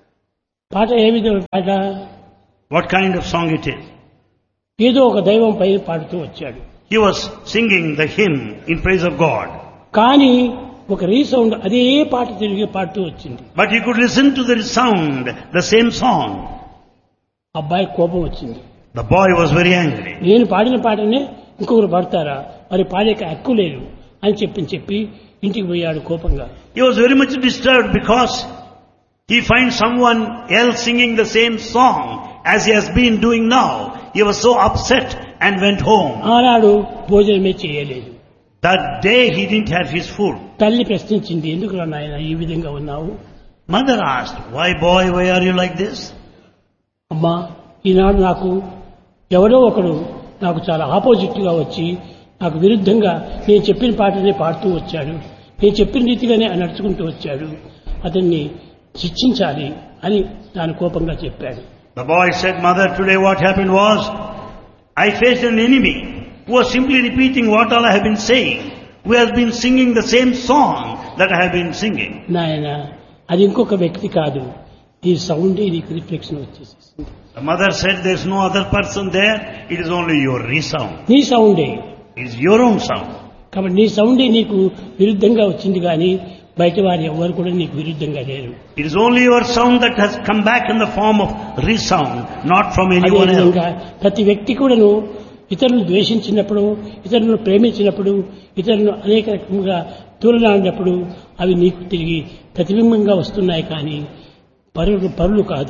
పాట ఏ విధమైన పాట? What kind of song it is? ఏదో ఒక దైవం పై పాడుతూ వచ్చాడు. He was singing the hymn in praise of God. కానీ ఒక రీసౌండ్ అదే పాట తిరిగి పాడుతూ వచ్చింది. But he could listen to the sound, the same song. అబ్బాయి కోపం వచ్చింది. The boy was very angry. నేను పాడిన పాటనే ఇంకొకరు పాడతారా, మరి పాడేక హక్కు లేదు అని చెప్పి చెప్పి ఇంటికి పోయాడు కోపంగా. He was very much disturbed because he finds someone else singing the same song as he has been doing now. He was so upset and went home. ఆనాడు భోజనమే చేయలేదు. That day he didn't have his food. తల్లి ప్రశ్నించింది, ఎందుకు నాయన ఈ విధంగా ఉన్నావు? Mother asked, why boy, why are you like this? అమ్మా, ఈనాడు నాకు ఎవరో ఒకడు నాకు చాలా ఆపోజిట్ గా వచ్చి నాకు విరుద్ధంగా నేను చెప్పిన పాటనే పాడుతూ వచ్చాడు, నేను చెప్పిన రీతిగానే నడుచుకుంటూ వచ్చాడు, అతన్ని శిక్షించాలి అని దాని కోపంగా చెప్పాడు. The boy said, Mother, today what happened was, I faced an enemy who was simply repeating what all I have been saying, who has been singing the same song that I have been singing. నాయన, అది ఇంకొక వ్యక్తి కాదు, ఈ సౌండే నీకు reflection వచ్చేసేసింది. The mother said, there's no other person there, it is only your resound. నీ సౌండే. It is your own sound. కాబట్టి నీ సౌండే నీకు విరుద్ధంగా వచ్చింది కానీ బయట వారు ఎవరు కూడా నీకు విరుద్ధంగా లేరు. It is only your sound that has come back in the form of resound, not from anyone else. ప్రతి వ్యక్తి కూడాను ఇతరులను ద్వేషించినప్పుడు, ఇతరులను ప్రేమించినప్పుడు, ఇతరులను అనేక రకంగా తూలనాడినప్పుడు అవి నీకు తిరిగి ప్రతిబింబంగా వస్తున్నాయి కానీ పరులు పరులు కాదు.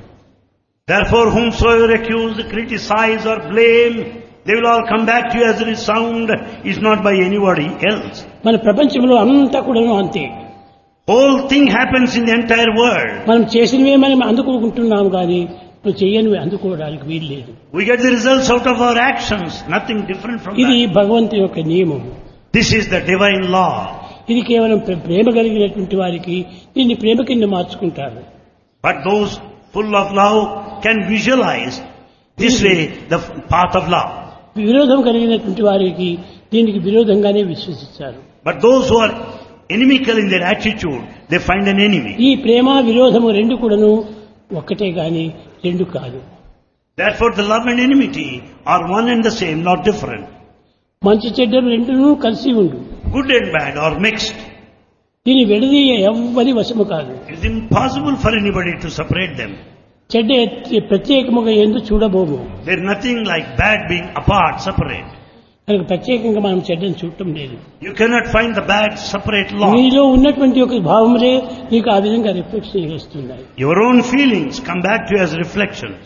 Therefore, whomsoever accuse, criticize or blame, they will all come back to you as a resound. It's not by anybody else. మన ప్రపంచంలో అంతా కూడాను అంతే. Whole thing happens in the entire world. మనం చేసినవే మనం అందుకుంటున్నాము కానీ నువ్వు చేయనివి అందుకోవడానికి వీలు లేదు. We get the results out of our actions, nothing different from ఇది that. భగవంతుని యొక్క నియమం. This is the divine law. ఇది కేవలం ప్రేమ కలిగినటువంటి వారికి దీన్ని ప్రేమ కింద మార్చుకుంటారు. But those full of love can visualize this way the path of love. విరోధం కలిగినటువంటి వారికి దీనికి విరోధంగానే విశ్వసిస్తారు. But those who are inimical in their attitude, they find an enemy. ఈ ప్రేమ విరోధము రెండు కూడాను ఒక్కటే గాని రెండు కాదు. Therefore the love and enmity are one and the same, not different. మంచి చెడ్డలు రెండును కలిసి ఉండు. Good and bad are mixed. దీని విడదీయ ఎవ్వరి వశము కాదు. It is impossible for anybody to separate them. చెడ్డ ప్రత్యేకముగా ఎందుకు చూడబోము. There is nothing like bad being apart, separate. కనుక ప్రత్యేకంగా మనం చెడ్డను చూడటం లేదు. You cannot find the bad separate law. నీలో ఉన్నటువంటి ఒక భావములే నీకు ఆ విధంగా రిఫ్లెక్షన్ వస్తున్నాయి. Your own feelings come back to you as reflections.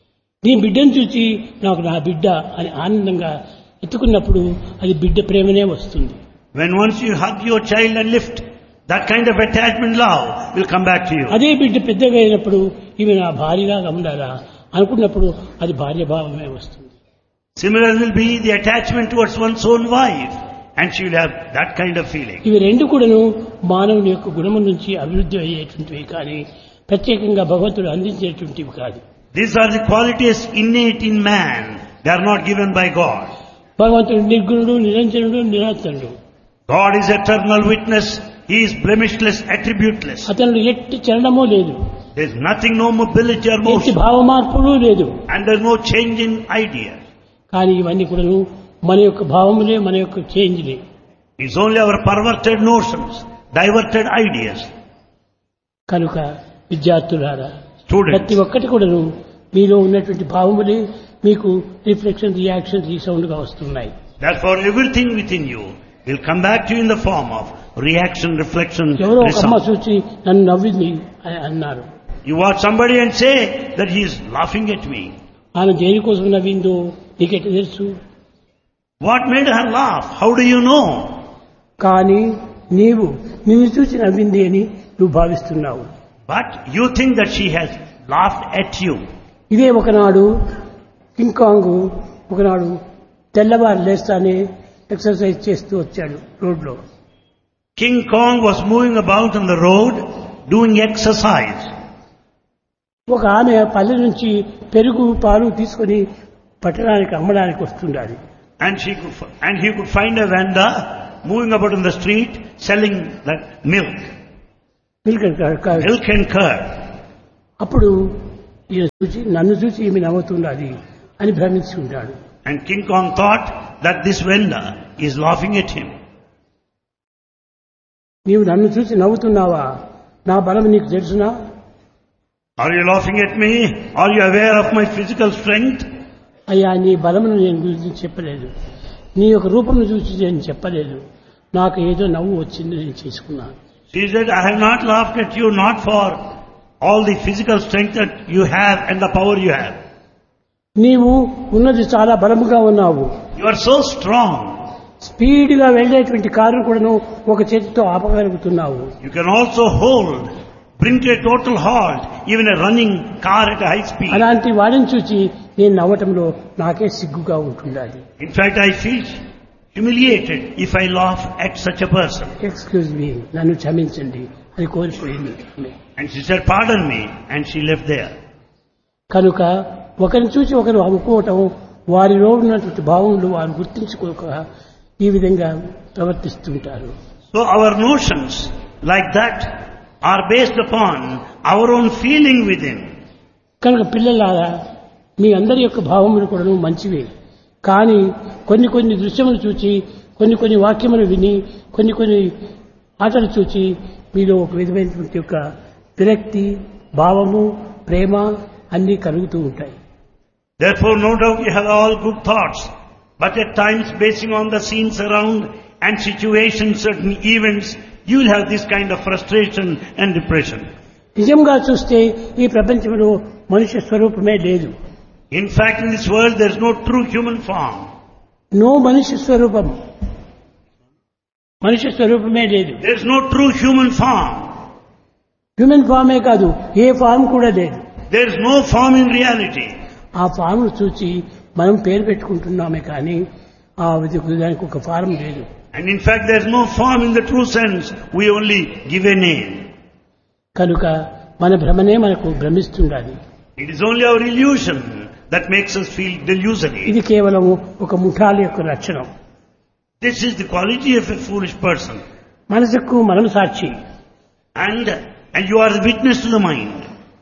నీ బిడ్డను చూసి నాకు నా బిడ్డ అని ఆనందంగా ఎత్తుకున్నప్పుడు అది బిడ్డ ప్రేమనే వస్తుంది. When once you hug your child and lift, that kind of attachment love will come back to you. అదే బిడ్డ పెద్దగా అయినప్పుడు ఇవి నా భార్యగా ఉండాలా అనుకున్నప్పుడు అది భార్య భావమే వస్తుంది. Similar will be the attachment towards one's own wife, and she will have that kind of feeling. ఇవి రెండు కూడాను మానవుని యొక్క గుణము నుంచి అభివృద్ధి అయ్యేటువంటివి కానీ ప్రత్యేకంగా భగవంతుడు అందించేటువంటివి కాదు. These are the qualities innate in man. They are not given by God. భగవంతుడు నిర్గుణుడు, నిరంజనుడు, నిరాతనుడు. God is eternal witness. He is blemishless, attributeless. అతను ఎట్టి చలనమూ లేదు. There is nothing, no mobility or ఎట్టి motion. భావ మార్పులు లేదు. And there is no change in idea. కానీ ఇవన్నీ కూడాను మన యొక్క భావములే, మన యొక్క చేంజ్లే. It's only our perverted notions, diverted ideas. కనుక విద్యార్థులారా, Students, ప్రతి ఒక్కటి కూడాను మీలో ఉన్నటువంటి భావములే మీకు రిఫ్లెక్షన్, రియాక్షన్, రీసౌండ్ గా వస్తున్నాయి. therefore everything within you will come back to you in the form of reaction, reflection, ఎవరో ఒక అమ్మ resound. చూసి నన్ను నవ్వింది అని అన్నారు. You watch somebody and say that he is laughing at me. ఆమె దేనికోసం నవ్విందో నీకెట్ట తెలుసు? What made her laugh? How do you know? కానీ నీవు నిన్ను చూసి నవ్వింది అని నువ్వు భావిస్తున్నావు. But you think that she has laughed at you. ఇదే ఒకనాడు కింగ్ కాంగ్ ఒకనాడు తెల్లవారు లేస్తానే ఎక్సర్సైజ్ చేస్తూ వచ్చాడు రోడ్లో. King Kong was moving about on the road doing exercise. ఒక ఆమె పల్లె నుంచి పెరుగు పాలు తీసుకొని పట్టణానికి అమ్మడానికి వస్తుండాలి. And she could, f- and he could find a vendor moving about in the street selling that milk. Milk and curd. milk and curd. అప్పుడు ఈయన చూసి నన్ను చూసి ఈమె నవ్వుతున్నది అని భ్రమించుకుంటాడు. And King Kong thought that this vendor is laughing at him. నీవు నన్ను చూసి నవ్వుతున్నావా? నా బలం నీకు తెలుసునా? Are you laughing at me? Are you aware of my physical strength? అయ్యా, నీ బలమును నేను గురించి చెప్పలేదు, నీ యొక్క రూపమును చూసి నేను చెప్పలేదు, నాకు ఏదో నవ్వు వచ్చింది నేను చేసుకున్నాను. She said, I have not laughed at you not for all the physical strength that you have and the power you have. నీవు ఉన్నది చాలా బలముగా ఉన్నావు. You are so strong. స్పీడ్గా వెళ్లేటువంటి కారును కూడా ఒక చేతితో ఆపగలుగుతున్నావు. You can also hold, bring to a total halt even a running car at a high speed. అలాంటి వాడిని చూసి నేను నవ్వటంలో నాకే సిగ్గుగా ఉంటుండాలి. In fact, I feel humiliated if I laugh at such a person. Excuse me, నన్ను క్షమించండి అని కోరిపోయింది. And she said, pardon me, and she left there. కనుక ఒకరిని చూసి ఒకరు అనుకోవటం, వారిలో ఉన్నటువంటి భావములు వారు గుర్తించుకోక ఈ విధంగా ప్రవర్తిస్తుంటారు. So our notions like that are based upon our own feeling within. కనుక పిల్లలారా, మీ అందరి యొక్క భావములు కూడా మంచివే, కానీ కొన్ని కొన్ని దృశ్యములు చూచి, కొన్ని కొన్ని వాక్యములు విని, కొన్ని కొన్ని ఆటలు చూచి మీలో ఒక విధమైనటువంటి యొక్క విరక్తి, భావము, ప్రేమ అన్నీ కలుగుతూ ఉంటాయి. Therefore, no doubt you have all good thoughts, but at times basing on the scenes around and situations, certain events, you will have this kind of frustration and depression. నిజంగా చూస్తే ఈ ప్రపంచంలో మనుష్య స్వరూపమే లేదు. In fact, in this world there is no true human form. No మనుష్య స్వరూపం, మనుష్య స్వరూపమే లేదు. There is no true human form. Human ఫామే కాదు, ఏ ఫామ్ కూడా లేదు. There is no form in reality. ఆ ఫామ్ చూసి మనం పేరు పెట్టుకుంటున్నామే కానీ ఆ దానికి ఒక ఫారం లేదు. And in fact, there is no form in the true sense. We only give a name. కనుక మన భ్రమనే మనకు భ్రమిస్తుండాలి. It is only our illusion that makes us feel delusory. ఇది కేవలం ఒక ముఠాల యొక్క లక్షణం. This is the quality of a foolish person. మనసుకు మనం సాక్షి. And and you are the witness to the mind.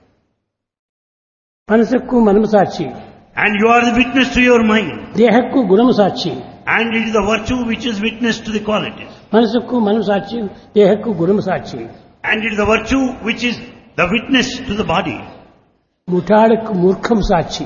మనసుకు మనం సాక్షి. And you are the witness to your mind. దేహకు గుణము సాక్షి. And it is the virtue which is witness to the qualities. మనసుకు మనం సాక్షి, దేహకు గుణము సాక్షి. And it is the virtue which is the witness to the body. ముఠాలకు మూర్ఖం Sakshi.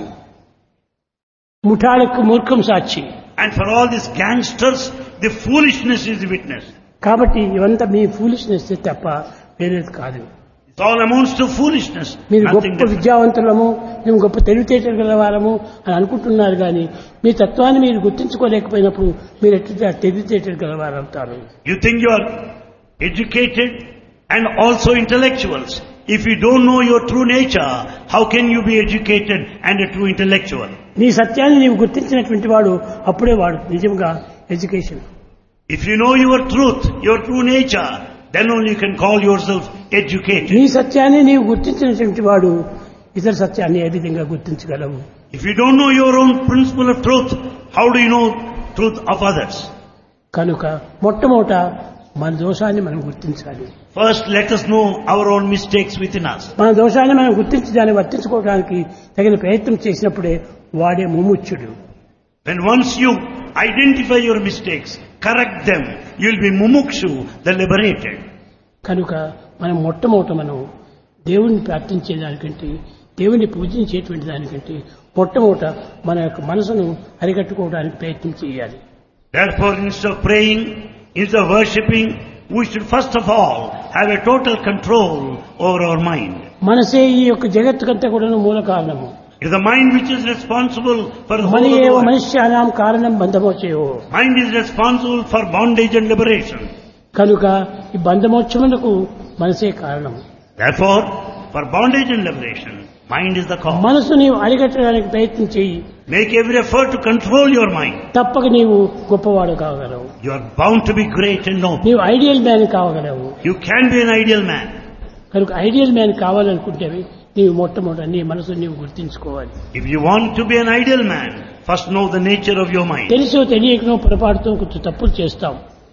ముఠాలకు మూర్ఖం Sakshi. And for all these gangsters, the foolishness is the witness. కాబట్టి ఇవంతా మీ foolishness తప్ప వేరేది కాదు. It all amounts to foolishness. మీరు Nothing గొప్ప different. విద్యావంతులము, మేము గొప్ప తెలివితేటలు గలవారము అని అనుకుంటున్నారు కానీ మీ తత్వాన్ని మీరు గుర్తించుకోలేకపోయినప్పుడు మీరు ఎట్లా తెలివితేటలు గలవారు అవుతారు. You think you are educated and also intellectuals. If you don't know your true nature, how can you be educated and a true intellectual? నీ సత్యాన్ని నీవు గుర్తించినటువంటి వాడు అప్పుడే వాడు నిజంగా education. If you know your truth, your true nature, then only you can call yourself educated. నీ సత్యాన్ని నీవు గుర్తించినటువంటి వాడు ఇతర సత్యాన్ని ఏ విధంగా గుర్తించగలవు? If you don't know your own principle of truth, how do you know truth of others? కనుక మొట్టమొదట మన దోషాన్ని మనం గుర్తించాలి. First, let us know our own mistakes within us. మన దోషాన్ని మనం గుర్తించి దాన్ని వర్తించుకోవడానికి తగిన ప్రయత్నం చేసినప్పుడే వాడే ముముక్షుడు. When once you identify your mistakes, correct them, you will be mumukshu, the liberated. కనుక మనం మొట్టమొదట మనం దేవుణ్ణి ప్రార్థించే దానికంటే, దేవుణ్ణి పూజించేటువంటి దానికంటే మొట్టమొదట మన యొక్క మనసును అరికట్టుకోవడానికి ప్రయత్నం చేయాలి. Therefore, instead of praying, instead of worshipping, we should first of all have a total control over our mind. మనసే ఈ యొక్క జగత్తుకంతా కూడా మూల కారణము. It is the mind which is responsible for the whole money of the ఏవ world. మనుష్యానాం కారణం బంధమోచయో. Mind is responsible for bondage and liberation. కనుక ఈ బంధమోక్షములకు మనసే కారణం. Therefore, for bondage and liberation, mind is the cause. మనసు నీవు అరికట్టడానికి ప్రయత్నం చేయి. Make every effort to control your mind. తప్పక నీవు గొప్పవాడు కాగలవు. You are bound to be great and noble. నీవు ideal man కావగలవు. You can be an ideal man. కనుక ఐడియల్ మ్యాన్ కావాలనుకుంటే నీవు మొట్టమొదట నీ మనసు నీవు గుర్తించుకోవాలి. If you want to be an ideal man, first know the nature of your mind. తెలుసో తెలియకనో పొరపాటుతో కొంచెం తప్పులు చేస్తాం.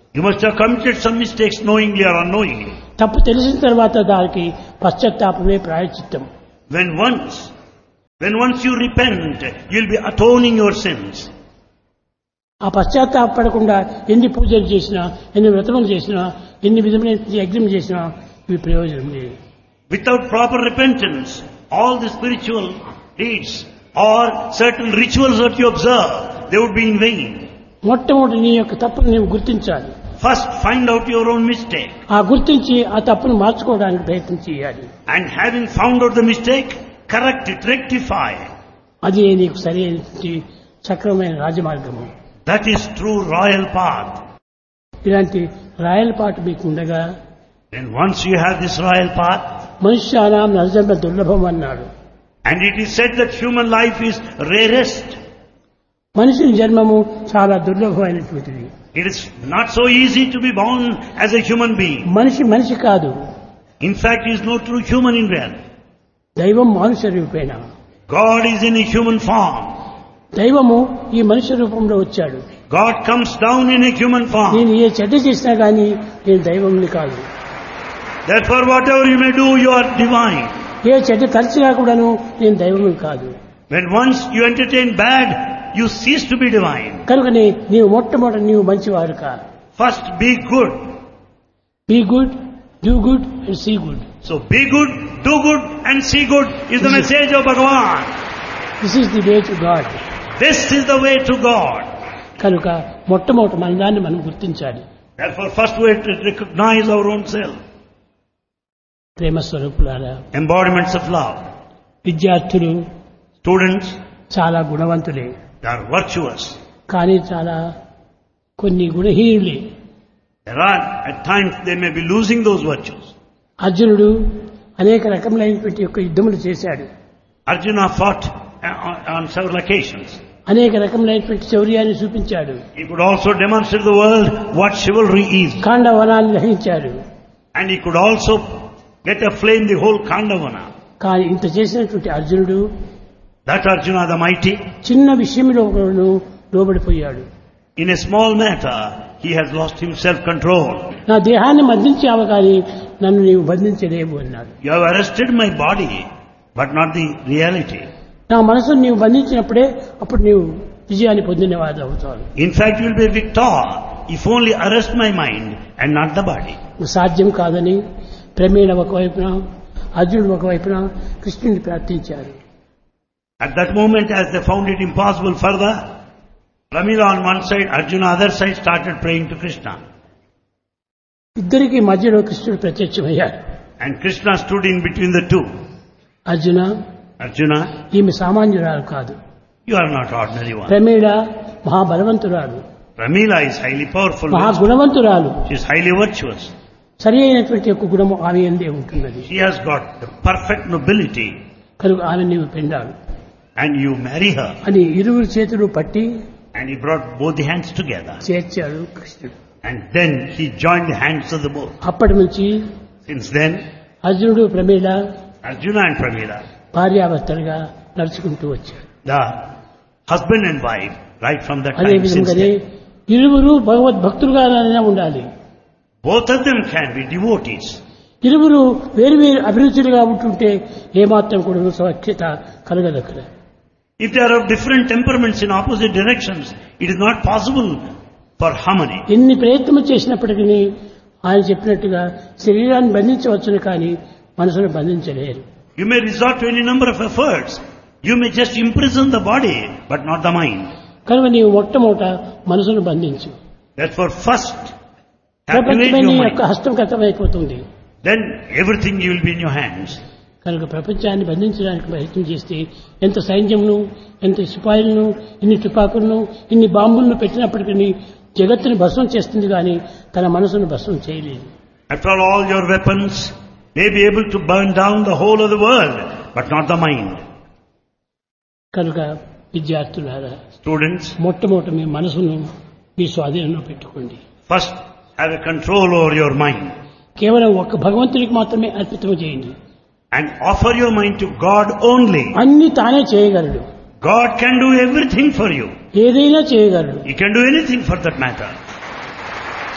You must have committed some mistakes knowingly or unknowingly. తప్పు తెలిసిన తర్వాత దానికి పశ్చాత్తాపమే ప్రాయశ్చిత్తం. When once, when once you repent, you'll be atoning your sins. ఆ పశ్చాత్తాపడకుండా ఎన్ని పూజలు చేసినా, ఎన్ని వ్రతములు చేసినా, ఎన్ని విధమైన యజ్ఞం చేసినా ఇవి ప్రయోజనం లేదు. Without proper repentance, all the spiritual deeds or certain rituals that you observe, they would be in vain. మొట్టమొదటి నీ యొక్క తప్పును నీవు గుర్తించాలి. First, find out your own mistake. ఆ గుర్తించి ఆ తప్పును మార్చుకోవడానికి ప్రయత్నం చేయాలి. And having found out the mistake, correct it, rectify. అది నీకు సరైన సక్రమమైన రాజమార్గము. That is true royal path. ఇలాంటి రాయల్ పాట మీకు ఉండగా, Then once you have this royal path, మనుష్యానాం నరజన్మ దుర్లభం అన్నాడు. and it is said that human life is rarest. మనిషి జన్మము చాలా దుర్లభమైనటువంటిది. It is not so easy to be born as a human being. మనిషి మనిషి కాదు, In fact, he is no true human in reality. దైవం మానుష రూపేణ. God is in a human form. దైవము ఈ మనిషి రూపంలో వచ్చాడు. God comes down in a human form. నేను ఏ చెడ్డ చేసినా గానీ నేను దైవంని కాదు. Therefore, whatever you may do, you are divine. ఏ చెడ్డ తలచినా కూడాను నేను దైవముని కాదు. When once you entertain bad, you cease to be divine. కనుకనే నీవు మొట్టమొదటి నీవు మంచివారు కా. First, be good. Be good, do good and see good. So, be good, do good, and see good is the message of Bhagavan. This is the way to God. This is the way to God. కనుక మొట్టమొదటి మన దాన్ని మనం గుర్తించాలి. Therefore, first we have to recognize our own self. ప్రేమ స్వరూపులారా, Embodiments of love. విద్యార్థులు Students, చాలా గుణవంతులే, they are virtuous. కానీ చాలా కొన్ని గుణహీనులే. There are, at times, they may be losing those virtues. అర్జునుడు అనేక రకములైనటువంటి యొక్క యుద్ధములు చేశాడు. Arjuna fought on, on several occasions. అనేక రకములైనటువంటి శౌర్యాన్ని చూపించాడు. He could also demonstrate to the world what chivalry is. ఖాండవనాన్ని దహించాడు. And he could also get aflame the whole Khandavana. కానీ ఇంత చేసినటువంటి అర్జునుడు That Arjuna the mighty, చిన్న విషయంలో లోబడిపోయాడు. in a small matter, he has lost himself control. నా దేహాన్ని బంధించావు కానీ నన్ను నీవు బంధించలేవు అన్నాడు. You have arrested my body, but not the reality. నా మనసును నీవు బంధించినప్పుడే అప్పుడు నీవు విజయాన్ని పొందినవాడు అవుతావు. In fact, you will be a victor if only arrest my mind and not the body. సాధ్యం కాదని ప్రమేణ ఒకవైపున, అర్జునుడు ఒకవైపున కృష్ణుని ప్రార్థించారు. At that moment, as they found it impossible further, Pramila on one side, Arjuna on the other side started praying to Krishna. ఇద్దరికి మధ్యలో కృష్ణుడు ప్రత్యక్షమయ్యాడు. And Krishna stood in between the two. Arjuna, Arjuna, ఈమె సామాన్యురాలు కాదు. you are not ordinary one. ప్రమేణ మహాబలవంతురాలు, Pramila is highly powerful. మహాగుణవంతురాలు. She is highly virtuous. సరి అయినటువంటి యొక్క గుణము ఆమె ఎందే ఉంటున్నది. She has got the perfect nobility. కనుక ఆమె నీవు పెండాడు And you marry her. అని ఇరువురు చేతులు పట్టి And he brought both the hands together. చేర్చాడు కృష్ణుడు. And then he joined the hands of the both. అప్పటి నుంచి Since then, అర్జునుడు ప్రమేళ Arjuna and Pramila, భార్యాభర్తలుగా నడుచుకుంటూ వచ్చాడు. the husband and wife, right from that అదే time since విధంగానే then, ఇరువురు భగవద్భక్తులుగానే ఉండాలి. both of them can be devotees. ఇరువురు వేరు వేరు అభిరుచులుగా ఉంటుంటే ఏమాత్రం కూడా సఖ్యత కలగదక్కడ. If they are of different temperaments in opposite directions, it is not possible for harmony. ఎన్ని ప్రయత్నం చేసినప్పటికీ ఆయన చెప్పినట్టుగా శరీరాన్ని బంధించవచ్చును కానీ మనసును బంధించలేరు. You may resort to any number of efforts. You may just imprison the body, but not the mind. కనుక నీవు మొట్టమొదట మనసును బంధించు. Therefore, first, captivate ప్రపంచమే నీ your యొక్క mind. హస్తగతమైపోతుంది. Then everything you will be in your hands. కనుక ప్రపంచాన్ని బంధించడానికి ప్రయత్నం చేస్తే ఎంత సైన్యంను, ఎంత సిపాయిలను, ఇన్ని తుపాకులను, ఇన్ని బాంబులను పెట్టినప్పటికీ జగత్తుని భస్మం చేస్తుంది కానీ తన మనసును భస్మం చేయలేదు. After all, all your weapons may be able to burn down the whole of the world, but not the mind. కనుక విద్యార్థులారా, Students, మొట్టమొదట మీ మనసును మీ స్వాధీనంలో పెట్టుకోండి. first have a control over your mind. కేవలం ఒక్క భగవంతునికి మాత్రమే అర్పితం చేయండి. And offer your mind to God only. అన్ని తానే చేయగలడు. God can do everything for you. ఏదైనా చేయగలడు. He can do anything for that matter.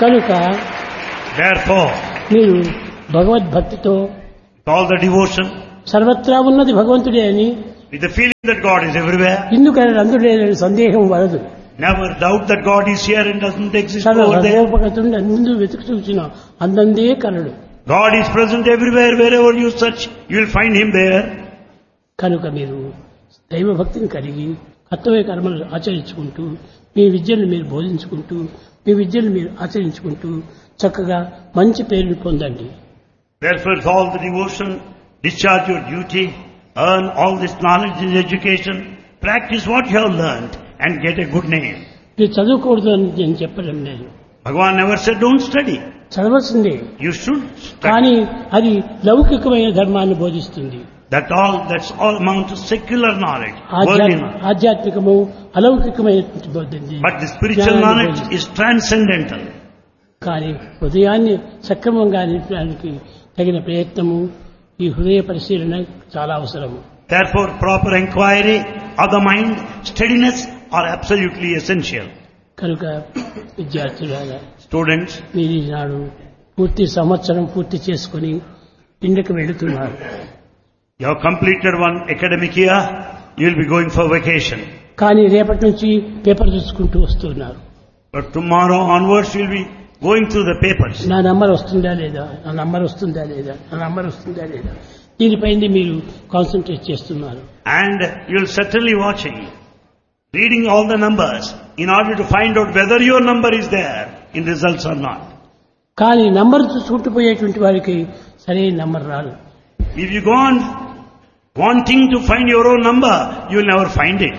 కనుక Therefore, మీరు భగవద్భక్తితో with all the devotion, సర్వత్రా ఉన్నది భగవంతుడే అని with the feeling that God is everywhere, ఇందుకని అందులో సందేహం వలదు. never doubt that God is here and doesn't exist సర్వ over there. భగవద్భక్తుడిని ముందు వెతుకు చూసిన అందందే కలడు. God is present everywhere. Wherever you search, you will find Him there. కనుక మీరు దైవభక్తిని కలిగి కర్తవ్య కర్మలు ఆచరించుకుంటూ మీ విద్యను మీరు బోధించుకుంటూ మీ విద్యను మీరు ఆచరించుకుంటూ చక్కగా మంచి పేరుని పొందండి. Therefore, with all the devotion, discharge your duty, earn all this knowledge and education, practice what you have learned and get a good name. మీరు చదువుకూడదు అని నేను చెప్పడం లేదు. Bhagavan never said don't study. చదవలసిందే, You should కానీ study. అది లౌకికమైన ధర్మాన్ని బోధిస్తుంది. That all, that's all amount to secular knowledge, worldly ఆధ్యాత్మ- knowledge. ఆధ్యాత్మికము అలౌకికమైన బోధింది. But the spiritual knowledge is transcendental. కానీ హృదయాన్ని సక్రమంగా నింపడానికి తగిన ప్రయత్నము ఈ హృదయ పరిశీలన చాలా అవసరము. Therefore, proper inquiry of the mind, steadiness are absolutely essential. కనుక విద్యార్థులారా, Students, మీరు ఈనాడు పూర్తి సంవత్సరం పూర్తి చేసుకుని ఇంటికి వెళుతున్నారు. you have completed one academic year, you will be going for vacation. కానీ రేపటి నుంచి పేపర్ చూసుకుంటూ వస్తున్నారు. But tomorrow onwards, you will be going through the papers. నా నంబర్ వస్తుందా లేదా, నా నంబర్ వస్తుందా లేదా, నా నంబర్ వస్తుందా లేదా, దీనిపైన మీరు కాన్సన్ట్రేట్ చేస్తున్నారు. And you will certainly watching, reading all the numbers in order to find out whether your number is there in results or not. కానీ నంబర్ చూసుకుంటూ పోయేటువంటి వారికి సరైన నంబర్ రాదు. If you go on wanting to find your own number, you will never find it.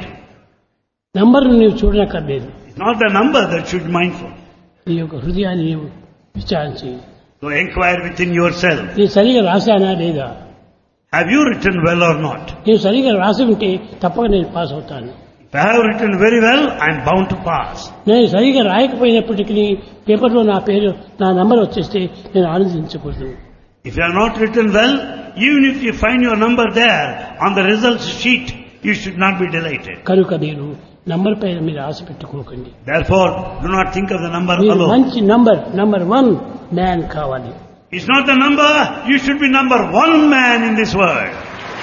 Number నీవు చూడనక్కర్లేదు. It's not the number that should be mindful. నీ యొక్క హృదయాన్ని నీవు విచారించి So inquire within yourself. నేను సరిగా రాశానా లేదా, Have you written well or not? నేను సరిగా రాసి ఉంటే తప్పక నేను పాస్ అవుతాను. If I have written very well, I am bound to pass. నేను సరిగా రాయకపోయినప్పటికీ పేపర్లో నా పేరు నా నంబర్ వచ్చేస్తే నేను ఆనందించకూడదు. If you have not written well, even if you find your number there on the results sheet, you should not be delighted. కనుక మీరు నంబర్ పైన మీరు ఆశ పెట్టుకోకండి. Therefore, do not think of the number మీరు alone. మంచి number number one man కావాలి. It's not the number, you should be number one man in this world.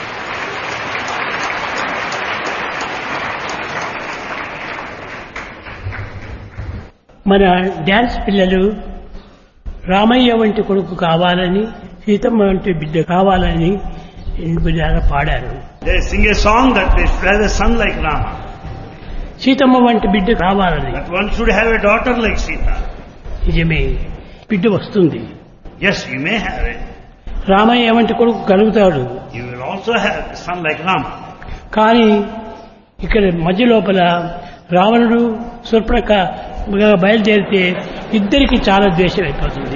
మన dance పిల్లలు రామయ్య వంటి కొడుకు కావాలని, సీతమ్మ వంటి బిడ్డ కావాలని బిడ్డగా పాడారు. They sing a song that they should have a son like Rama. Seethamma వంటి బిడ్డ కావాలని. That one should have a daughter like Sita. నిజమే, బిడ్డ వస్తుంది. Yes, you may have it. Ramayya వంటి కొడుకు కలుగుతాడు. You will also have a son like Rama. కానీ ఇక్కడ మధ్య లోపల రావణుడు శూర్పణఖ బయలుదేరితే ఇద్దరికి చాలా ద్వేషం అయిపోతుంది.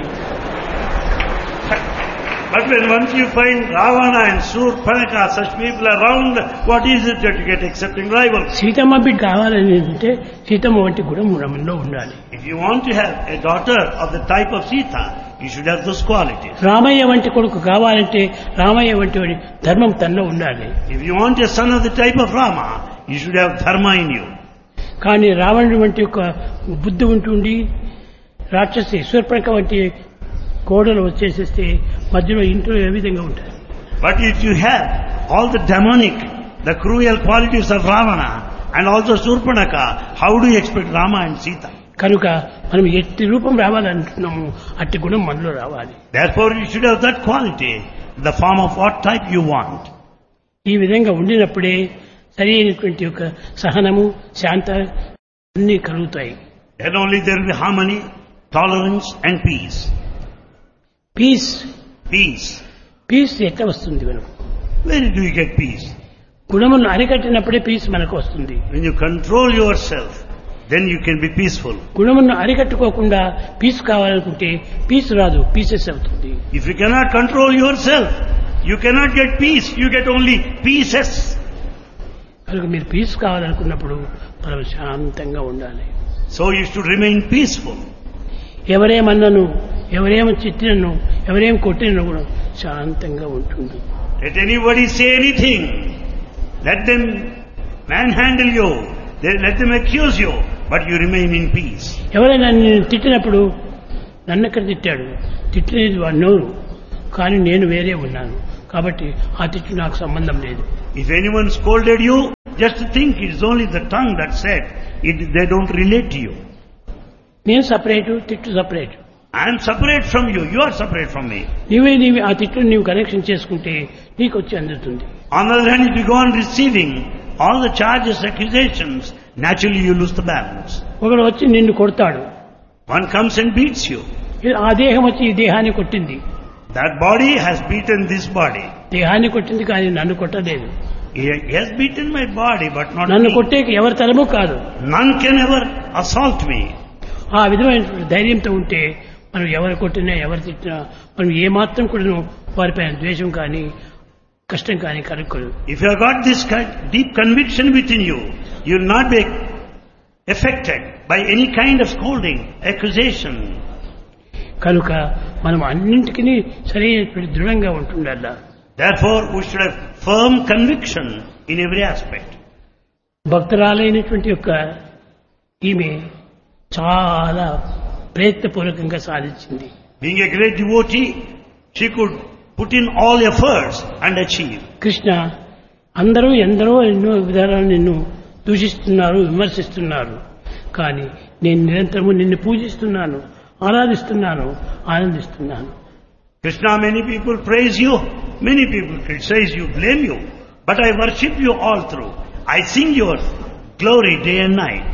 But when once you find Ravana and Surpanaka, such people around, what is it that you get accepting rivals? Seethamma బిడ్డ కావాలని అంటే సీతమ్మ వంటి గుణం మనలో ఉండాలి. If you want to have a daughter of the type of Sita, you should have those qualities. Ramayya వంటి కొడుకు కావాలంటే రామయ్య వంటి వాడి ధర్మం తనలో ఉండాలి. If you want a son of the type of Rama, you should have dharma in you. కానీ రావణుడి వంటి ఒక బుద్ధి ఉంటుండి రాక్షసి శూర్పణఖ వంటి కోడలు వచ్చేసేస్తే మధ్యలో ఇంట్లో ఏ విధంగా ఉంటారు. But if you have all the demonic, the cruel qualities of Ravana and also Surpanaka, how do you expect Rama and Sita? కనుక మనం ఎట్టి రూపం రావాలంటున్నాము అట్టి గుణం మనలో రావాలి. Therefore you should have that quality, the form of what type you want. ఈ విధంగా ఉండినప్పుడే సరి అయినటువంటి యొక్క సహనము, శాంత అన్నీ కలుగుతాయి. Then only there will be harmony, tolerance and peace. Piece Peace. Piece ఎట్లా వస్తుంది మనకు? Where do you get peace? గుణములను అరికట్టినప్పుడే పీస్ మనకు వస్తుంది. When you control yourself, then you can be peaceful. గుణములను అరికట్టుకోకుండా పీస్ కావాలనుకుంటే పీస్ రాదు, పీసెస్ అవుతుంది. If you cannot control yourself, you cannot get peace. You get only pieces. కనుక మీరు piece కావాలనుకున్నప్పుడు మనం శాంతంగా ఉండాలి. So you should remain peaceful. ఎవరేమన్నను, ఎవరేమో చిట్టినను, ఎవరేం కొట్టినను కూడా శాంతంగా ఉంటుంది. Let anybody say anything. Let them manhandle you. They, let them accuse you. But you remain in peace. ఎవరైనా నిన్ను తిట్టినప్పుడు నన్నెక్కడ తిట్టాడు? తిట్టినది వాడి నోరు, కానీ నేను వేరే ఉన్నాను. కాబట్టి ఆ తిట్టు నాకు సంబంధం లేదు. If anyone scolded you, just think it is only the tongue that said. It, they don't relate to you. నేను సపరేటు, తిట్టు separate. I am separate from you. You are separate from me. నీవే నీవి ఆ తిట్టును నీవు connection చేసుకుంటే నీకు వచ్చి అందుతుంది. On the other hand, if you go on receiving all the charges, accusations, naturally you lose the balance. ఒకడు వచ్చి నిన్ను కొడతాడు. One comes and beats you. ఆ దేహం వచ్చి ఈ దేహాన్ని కొట్టింది. That body has beaten this body. దేహాన్ని కొట్టింది కానీ నన్ను కొట్టలేదు. He has beaten my body, but not నన్ను me. కొట్టేకి ఎవరి తరము కాదు. None can ever assault me. ఆ విధమైనటువంటి ధైర్యంతో ఉంటే మనం ఎవరు కొట్టినా ఎవరు తిట్టినా మనం ఏమాత్రం కూడా వారిపైన ద్వేషం కానీ కష్టం కానీ కలుక్కోదు. If you have got this deep conviction within you, you will not be affected by any kind of scolding, accusation. కనుక మనం అన్నింటికీ సరైనటువంటి దృఢంగా ఉంటుండాలి. Therefore, we should have firm conviction in every aspect. భక్తురాలైనటువంటి యొక్క ఈమె చాలా ప్రయత్నపూర్వకంగా సాధించింది. Being a great devotee, she could put in all efforts and achieve. Krishna, అందరూ ఎందరో ఎన్నో విధానాలు నిన్ను దూషిస్తున్నారు, విమర్శిస్తున్నారు. కానీ నేను నిరంతరము నిన్ను పూజిస్తున్నాను, ఆరాధిస్తున్నాను, ఆనందిస్తున్నాను. Krishna, many people praise you, many people criticize you, blame you, but I worship you all through. I sing your glory day and night.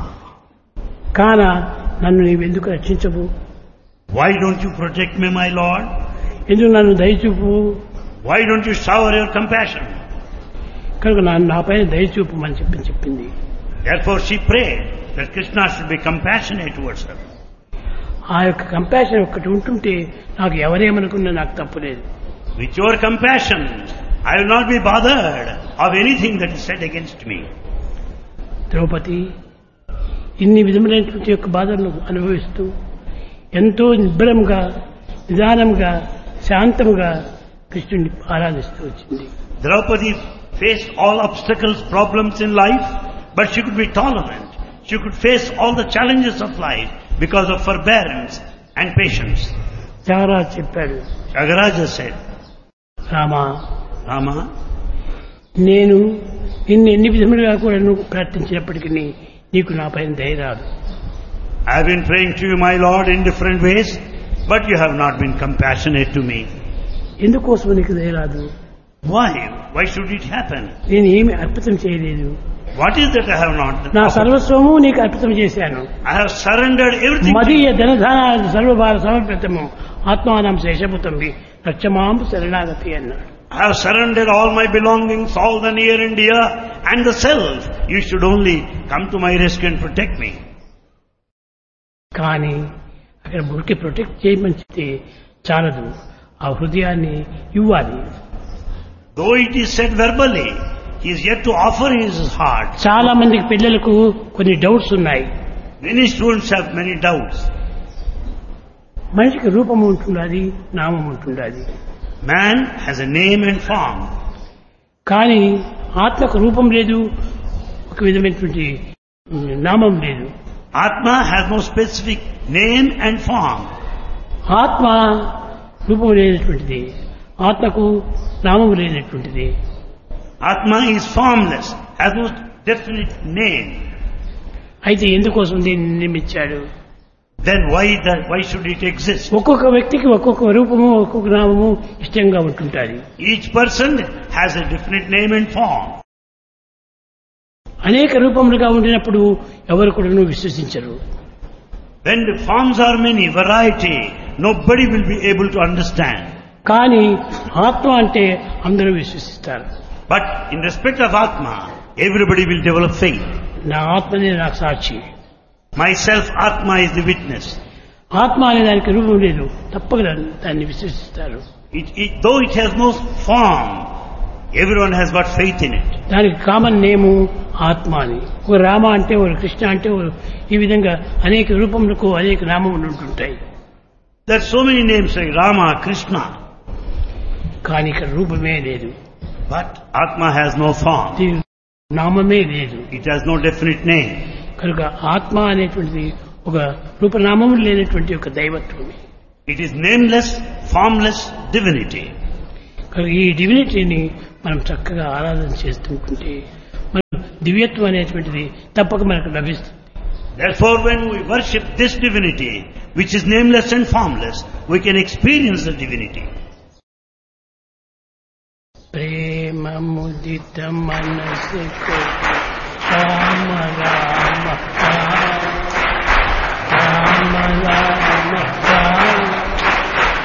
కాన నన్ను నీవెందుకు రక్షించవు? Why don't you protect me, my Lord? ఎందుకు నన్ను దయచూపు? Why don't you shower your compassion? కనుక నన్ను నాపైన దయచూపమని చెప్పి చెప్పింది. Therefore she prayed that Krishna should be compassionate towards her. ఆ యొక్క కంపాషన్ ఒక్కటి ఉంటుంటే నాకు ఎవరేమనుకున్నా నాకు తప్పులేదు. With your compassion, I will not be bothered of anything that is said against me. Draupadi ఇన్ని విధములైనటువంటి యొక్క బాధలను అనుభవిస్తూ ఎంతో నిబ్బరంగా, నిదానంగా, శాంతంగా కృష్ణుడిని ఆరాధిస్తూ వచ్చింది. Draupadi faced all obstacles, problems in life, but she could be tolerant. She could face all the challenges of life because of forbearance and patience. Tyagaraju చెప్పాడు, Tyagaraja said, రామా, Rama, నేను నిన్ను ఎన్ని విధములుగా కూడా నువ్వు ప్రార్థించినప్పటికీ నీకు నా పైన దయ రాదు. I have been praying to you, my Lord, in different ways, but you have not been compassionate to me. ఎందుకోసం నీకు దయ రాదు? Why? Why should it happen? నేను ఏమి అర్పితం చేయలేదు. What is that I have not done? నా సర్వస్వము నీకు అర్పితం చేశాను. I have surrendered everything. మదీయ ధనధాన సర్వభార సమర్పితము ఆత్మానం శేషభూతంబి రక్షమాంబు శరణాగతి అన్నాడు. I have surrendered all my belongings, all the near and dear, and the self. You should only come to my rescue and protect me. కానీ అక్కడ మురికి ప్రొటెక్ట్ చేయమని చెప్తే చాలదు, ఆ హృదయాన్ని ఇవ్వాలి. Though it is said verbally, he is yet to offer his heart. చాలా మందికి పిల్లలకు కొన్ని డౌట్స్ ఉన్నాయి. Many students have many doubts. మనిషికి రూపము ఉంటుండాలి, నామం ఉంటుండాలి. Man has a name and form. కానీ ఆత్మకు రూపం లేదు, ఒక విధమైనటువంటి నామం లేదు. Atma has no specific name and form. ఆత్మ రూపం లేనటువంటిది, ఆత్మకు నామం లేనటువంటిది. Atma is formless, has no definite name. అయితే ఎందుకోసం దీన్ని నిర్మించాడు? Then why that, why should it exist? ఒక్కొక్క వ్యక్తికి ఒక్కొక్క రూపము, ఒక్కొక్క నామము ఇష్టంగా ఉంటుంటాయి. Each person has a different name and form. అనేక రూపములుగా ఉండినప్పుడు ఎవరు కూడా విశ్వసించరు. When the forms are many, variety, nobody will be able to understand. కానీ ఆత్మ అంటే అందరూ విశ్వసిస్తారు. But in respect of Atma, everybody will develop faith. నా ఆత్మనే నాకు సాక్షి. Myself, Atma is the witness. ఆత్మ అనే దానికి రూపం లేదు, తప్పక దాన్ని విశ్వసిస్తారు. It, it, though it has no form, everyone has got faith in it. దానికి కామన్ నేము ఆత్మ అని. ఒక రామ అంటే, ఒక కృష్ణ అంటే, ఈ విధంగా అనేక రూపములకు అనేక నామములు ఉంటుంటాయి. There are so many names like Rama, Krishna. కానీ ఇక్కడ రూపమే లేదు. But Atma has no form. నామమే లేదు. It has no definite name. కనుక ఆత్మ అనేటువంటిది ఒక రూపనామము లేనటువంటి ఒక దైవత్వమే. It is nameless, formless divinity. ఈ డివినిటీని మనం చక్కగా ఆరాధన చేస్తుంటే మనం దివ్యత్వం అనేటువంటిది తప్పక మనకు లభిస్తుంది. Therefore, when we worship this divinity, which is nameless and formless, we can experience the divinity. ప్రేమ ముదిత మనసు కామరా